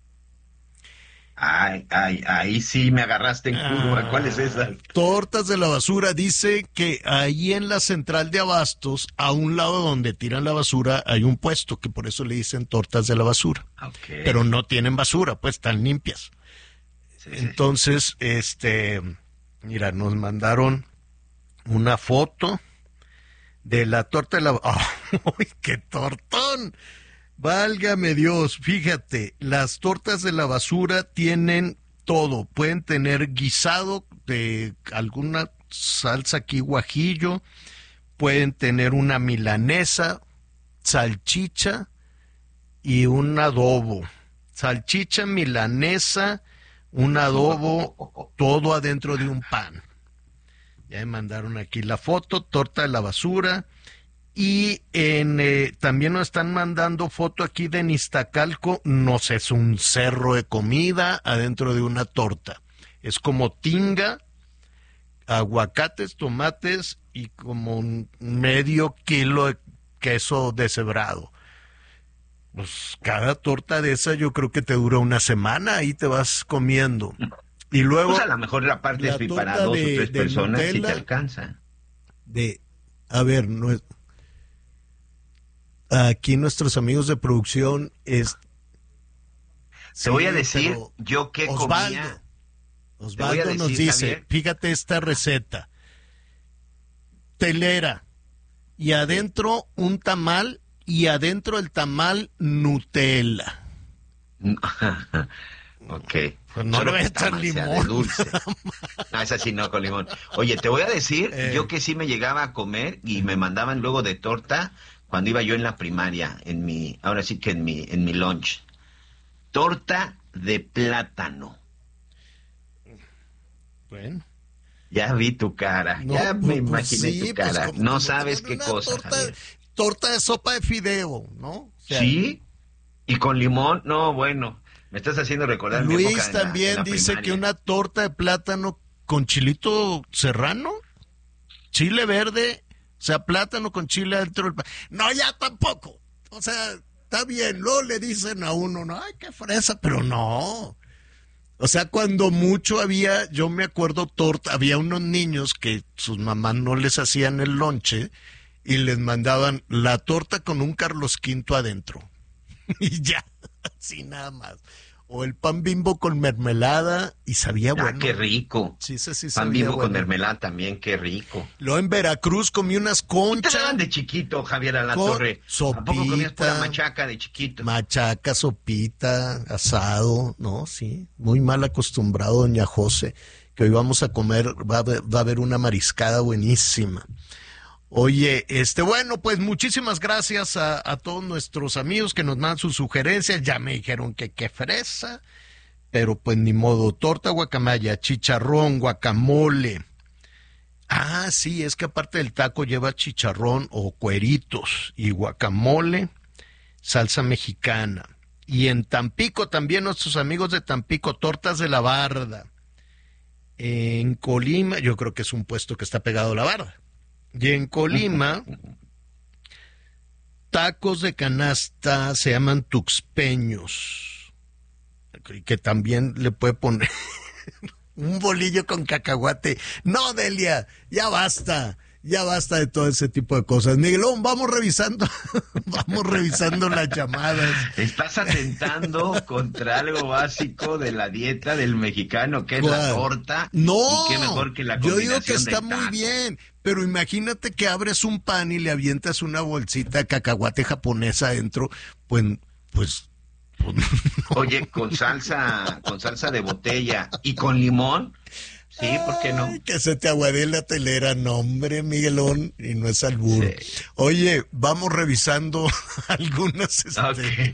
Ay, ay, ahí sí me agarraste en curva. Ah, ¿cuál es esa? Tortas de la basura. Dice que ahí en la central de abastos, a un lado donde tiran la basura, hay un puesto, que por eso le dicen tortas de la basura. Okay. Pero no tienen basura, pues están limpias. Sí, Entonces, sí. este, mira, nos mandaron una foto de la torta de la... ¡Oh, qué tortón! Válgame Dios, fíjate, las tortas de la basura tienen todo. Pueden tener guisado de alguna salsa aquí, guajillo, pueden tener una milanesa, salchicha y un adobo. Salchicha, milanesa, un adobo, todo adentro de un pan. Ya me mandaron aquí la foto, torta de la basura. Y en, eh, también nos están mandando foto aquí de Iztacalco, no sé, es un cerro de comida adentro de una torta. Es como tinga, aguacates, tomates y como un medio kilo de queso deshebrado. Pues cada torta de esa yo creo que te dura una semana, ahí te vas comiendo. Y luego... Pues a lo mejor la parte es para dos de, o tres personas si te alcanza. De, a ver, no es... Aquí nuestros amigos de producción es... Te sí, voy a decir yo qué Osvaldo, comía. Osvaldo decir, nos dice, Javier, fíjate esta receta. Telera y adentro un tamal y adentro el tamal Nutella. Ok. Pues no le voy a echar limón. Dulce. No, esa sí no con limón. Oye, te voy a decir, eh. yo que sí me llegaba a comer y me mandaban luego de torta cuando iba yo en la primaria, en mi, ahora sí que en mi, en mi lunch. Torta de plátano. Bueno. Ya vi tu cara, no, ya me pues imaginé sí, tu cara. Pues como, no como sabes qué cosa. Torta, torta de sopa de fideo, ¿no? O sea, sí, y con limón, no, bueno, me estás haciendo recordar Luis mi época también en la, en la dice primaria. Que una torta de plátano con chilito serrano, chile verde, o sea, plátano con chile adentro del... No, ya tampoco. O sea, está bien, luego le dicen a uno, no, ay, qué fresa, pero no. O sea, cuando mucho había, yo me acuerdo, torta, había unos niños que sus mamás no les hacían el lonche y les mandaban la torta con un Carlos Quinto adentro. Y ya, así nada más. O el pan Bimbo con mermelada y sabía ah, bueno. Qué rico. Sí, sí, sí. Pan Bimbo bueno. con mermelada también, qué rico. Luego en Veracruz comí unas conchas. ¿Qué te daban de chiquito, Javier Alatorre? Sopita. ¿A poco comías pura machaca de chiquito? Machaca, sopita, asado, ¿no? Sí, muy mal acostumbrado doña José, que hoy vamos a comer, va a, va a haber una mariscada buenísima. Oye, este, bueno, pues muchísimas gracias a, a todos nuestros amigos que nos mandan sus sugerencias. Ya me dijeron que qué fresa, pero pues ni modo. Torta guacamaya, chicharrón, guacamole. Ah, sí, es que aparte del taco lleva chicharrón o cueritos y guacamole, salsa mexicana. Y en Tampico también nuestros amigos de Tampico, tortas de la Barda. En Colima, yo creo que es un puesto que está pegado a la Barda. Y en Colima, tacos de canasta se llaman tuxpeños, que también le puede poner un bolillo con cacahuate. No, Delia, ya basta. ya basta de todo ese tipo de cosas. Miguelón, vamos revisando, vamos revisando las llamadas. Estás atentando contra algo básico de la dieta del mexicano, que es ¿Cuál? La torta. No, y qué mejor que la yo digo que está muy bien, pero imagínate que abres un pan y le avientas una bolsita de cacahuate japonesa adentro, pues, pues, pues no. Oye, con salsa, con salsa de botella y con limón. Sí, ¿por qué no? Ay, que se te aguadee la telera, no, hombre, Miguelón, y no es albur. Sí. Oye, vamos revisando algunas... Este... Okay.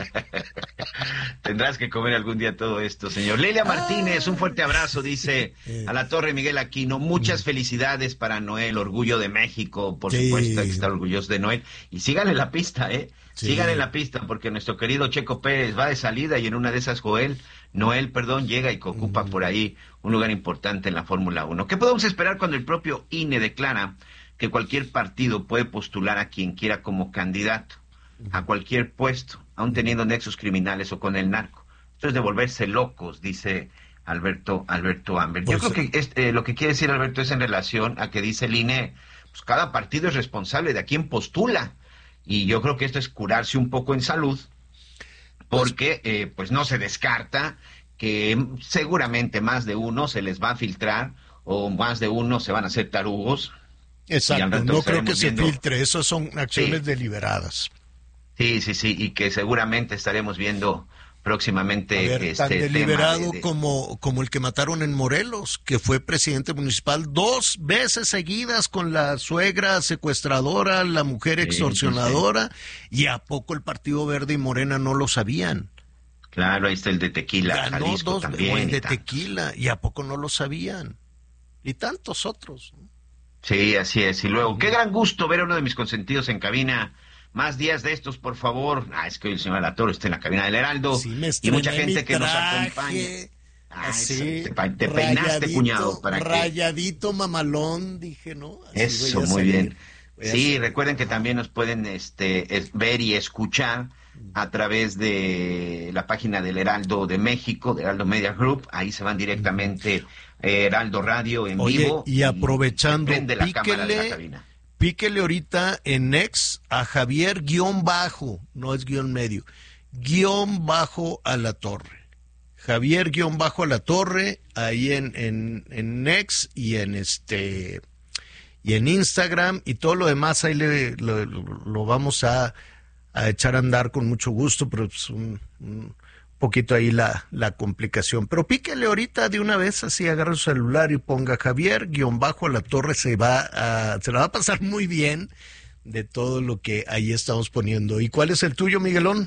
Tendrás que comer algún día todo esto, señor. Lelia Martínez, un fuerte abrazo, dice a la Torre Miguel Aquino. Muchas felicidades para Noel, orgullo de México, por sí. supuesto, que está orgulloso de Noel. Y síganle la pista, ¿eh? Sí. Síganle la pista, porque nuestro querido Checo Pérez va de salida y en una de esas Joel, Noel, perdón, llega y ocupa mm. por ahí un lugar importante en la Fórmula uno. ¿Qué podemos esperar cuando el propio I N E declara que cualquier partido puede postular a quien quiera como candidato a cualquier puesto, aun teniendo nexos criminales o con el narco? Esto es de volverse locos, dice Alberto Alberto Amber. Pues, Yo creo que es, eh, lo que quiere decir Alberto es en relación a que dice el I N E, pues cada partido es responsable de a quién postula. Y yo creo que esto es curarse un poco en salud, porque eh, pues no se descarta que seguramente más de uno se les va a filtrar o más de uno se van a hacer tarugos. Exacto, no creo que viendo... se filtre, esas son acciones sí. deliberadas. Sí, sí, sí, y que seguramente estaremos viendo próximamente. A ver, este tan deliberado tema de, de... como como el que mataron en Morelos, que fue presidente municipal dos veces seguidas con la suegra secuestradora, la mujer extorsionadora, sí, sí, sí. y a poco el Partido Verde y Morena no lo sabían. Claro, ahí está el de Tequila, Ganó Jalisco dos, también. O el de Tequila, y a poco no lo sabían. Y tantos otros. Sí, así es. Y luego, qué gran gusto ver a uno de mis consentidos en cabina. Más días de estos, por favor. Ah, es que hoy el señor Alatorre está en la cabina del Heraldo. Sí, me y mucha gente que traje, nos acompaña. Ah, así, te, te peinaste, cuñado. Para rayadito, que... mamalón, dije, ¿no? Así eso, muy salir. Bien. Sí, recuerden que también nos pueden este, es, ver y escuchar a través de la página del Heraldo de México, de Heraldo Media Group. Ahí se van directamente eh, Heraldo Radio en Oye, vivo. Y aprovechando, y la píquele, cámara de la cabina. Píquele ahorita en X a Javier guión bajo, no es guión medio, guión bajo a la torre. Javier guión bajo a la torre, ahí en, en, en X y en este y en Instagram y todo lo demás ahí le, lo, lo vamos a, a echar a andar con mucho gusto, pero es un, un poquito ahí la, la complicación. Pero píquele ahorita de una vez, así agarra su celular y ponga Javier guión bajo a la torre, se va a, se la va a pasar muy bien de todo lo que ahí estamos poniendo. ¿Y cuál es el tuyo, Miguelón?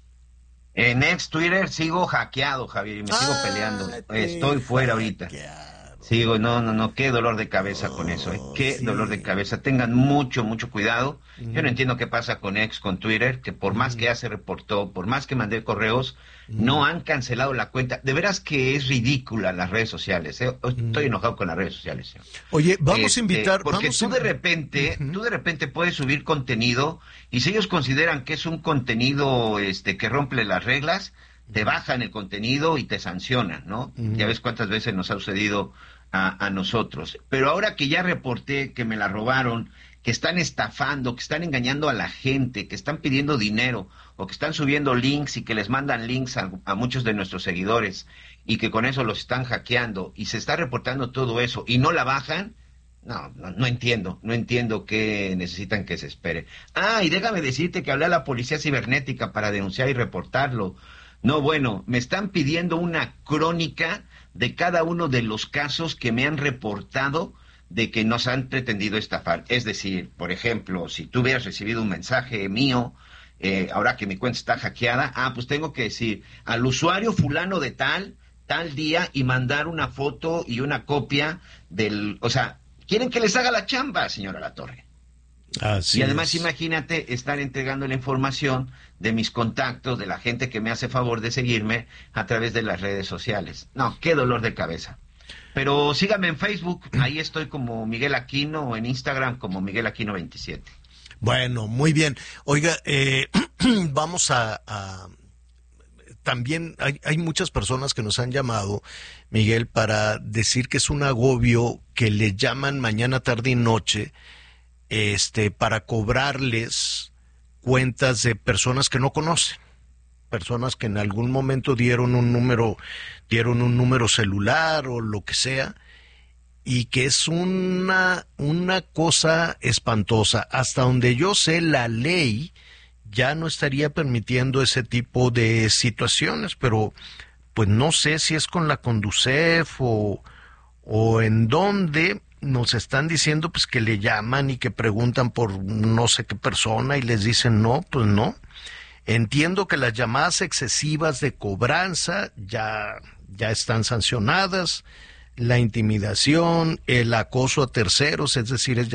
En ex Twitter sigo hackeado, Javier, y me ah, sigo peleando. Estoy fuera ahorita. Hackeado. Sigo, no, no, no, qué dolor de cabeza oh, con eso, ¿eh? Qué sí. dolor de cabeza. Tengan mucho, mucho cuidado. Mm. Yo no entiendo qué pasa con ex, con Twitter, que por más mm. que ya se reportó, por más que mandé correos, mm. no han cancelado la cuenta. De veras que es ridícula las redes sociales, ¿eh? Estoy mm. enojado con las redes sociales. ¿eh? Oye, vamos este, a invitar... Porque vamos tú a... de repente, uh-huh. tú de repente puedes subir contenido, y si ellos consideran que es un contenido este que rompe las reglas, te bajan el contenido y te sancionan, ¿no? Uh-huh. Ya ves cuántas veces nos ha sucedido a, a nosotros. Pero ahora que ya reporté que me la robaron, que están estafando, que están engañando a la gente, que están pidiendo dinero, o que están subiendo links y que les mandan links a, a muchos de nuestros seguidores, y que con eso los están hackeando, y se está reportando todo eso, y no la bajan, no, no, no entiendo, no entiendo qué necesitan que se espere. Ah, y déjame decirte que hablé a la policía cibernética para denunciar y reportarlo. No, bueno, me están pidiendo una crónica de cada uno de los casos que me han reportado de que nos han pretendido estafar. Es decir, por ejemplo, si tú hubieras recibido un mensaje mío, eh, ahora que mi cuenta está hackeada, ah, pues tengo que decir al usuario fulano de tal, tal día, y mandar una foto y una copia del... O sea, quieren que les haga la chamba, señora Latorre. Así y además, es. Imagínate estar entregando la información de mis contactos, de la gente que me hace favor de seguirme a través de las redes sociales. No, qué dolor de cabeza. Pero síganme en Facebook, ahí estoy como Miguel Aquino, o en Instagram como Miguel Aquino veintisiete. Bueno, muy bien. Oiga, eh, vamos a, a... también hay, hay muchas personas que nos han llamado, Miguel, para decir que es un agobio que le llaman mañana, tarde y noche, este, para cobrarles cuentas de personas que no conocen, personas que en algún momento dieron un número, dieron un número celular o lo que sea, y que es una, una cosa espantosa. Hasta donde yo sé, la ley ya no estaría permitiendo ese tipo de situaciones, pero pues no sé si es con la Conducef o, o en dónde nos están diciendo pues que le llaman y que preguntan por no sé qué persona y les dicen no, pues no. Entiendo que las llamadas excesivas de cobranza ya, ya están sancionadas, la intimidación, el acoso a terceros, es decir, es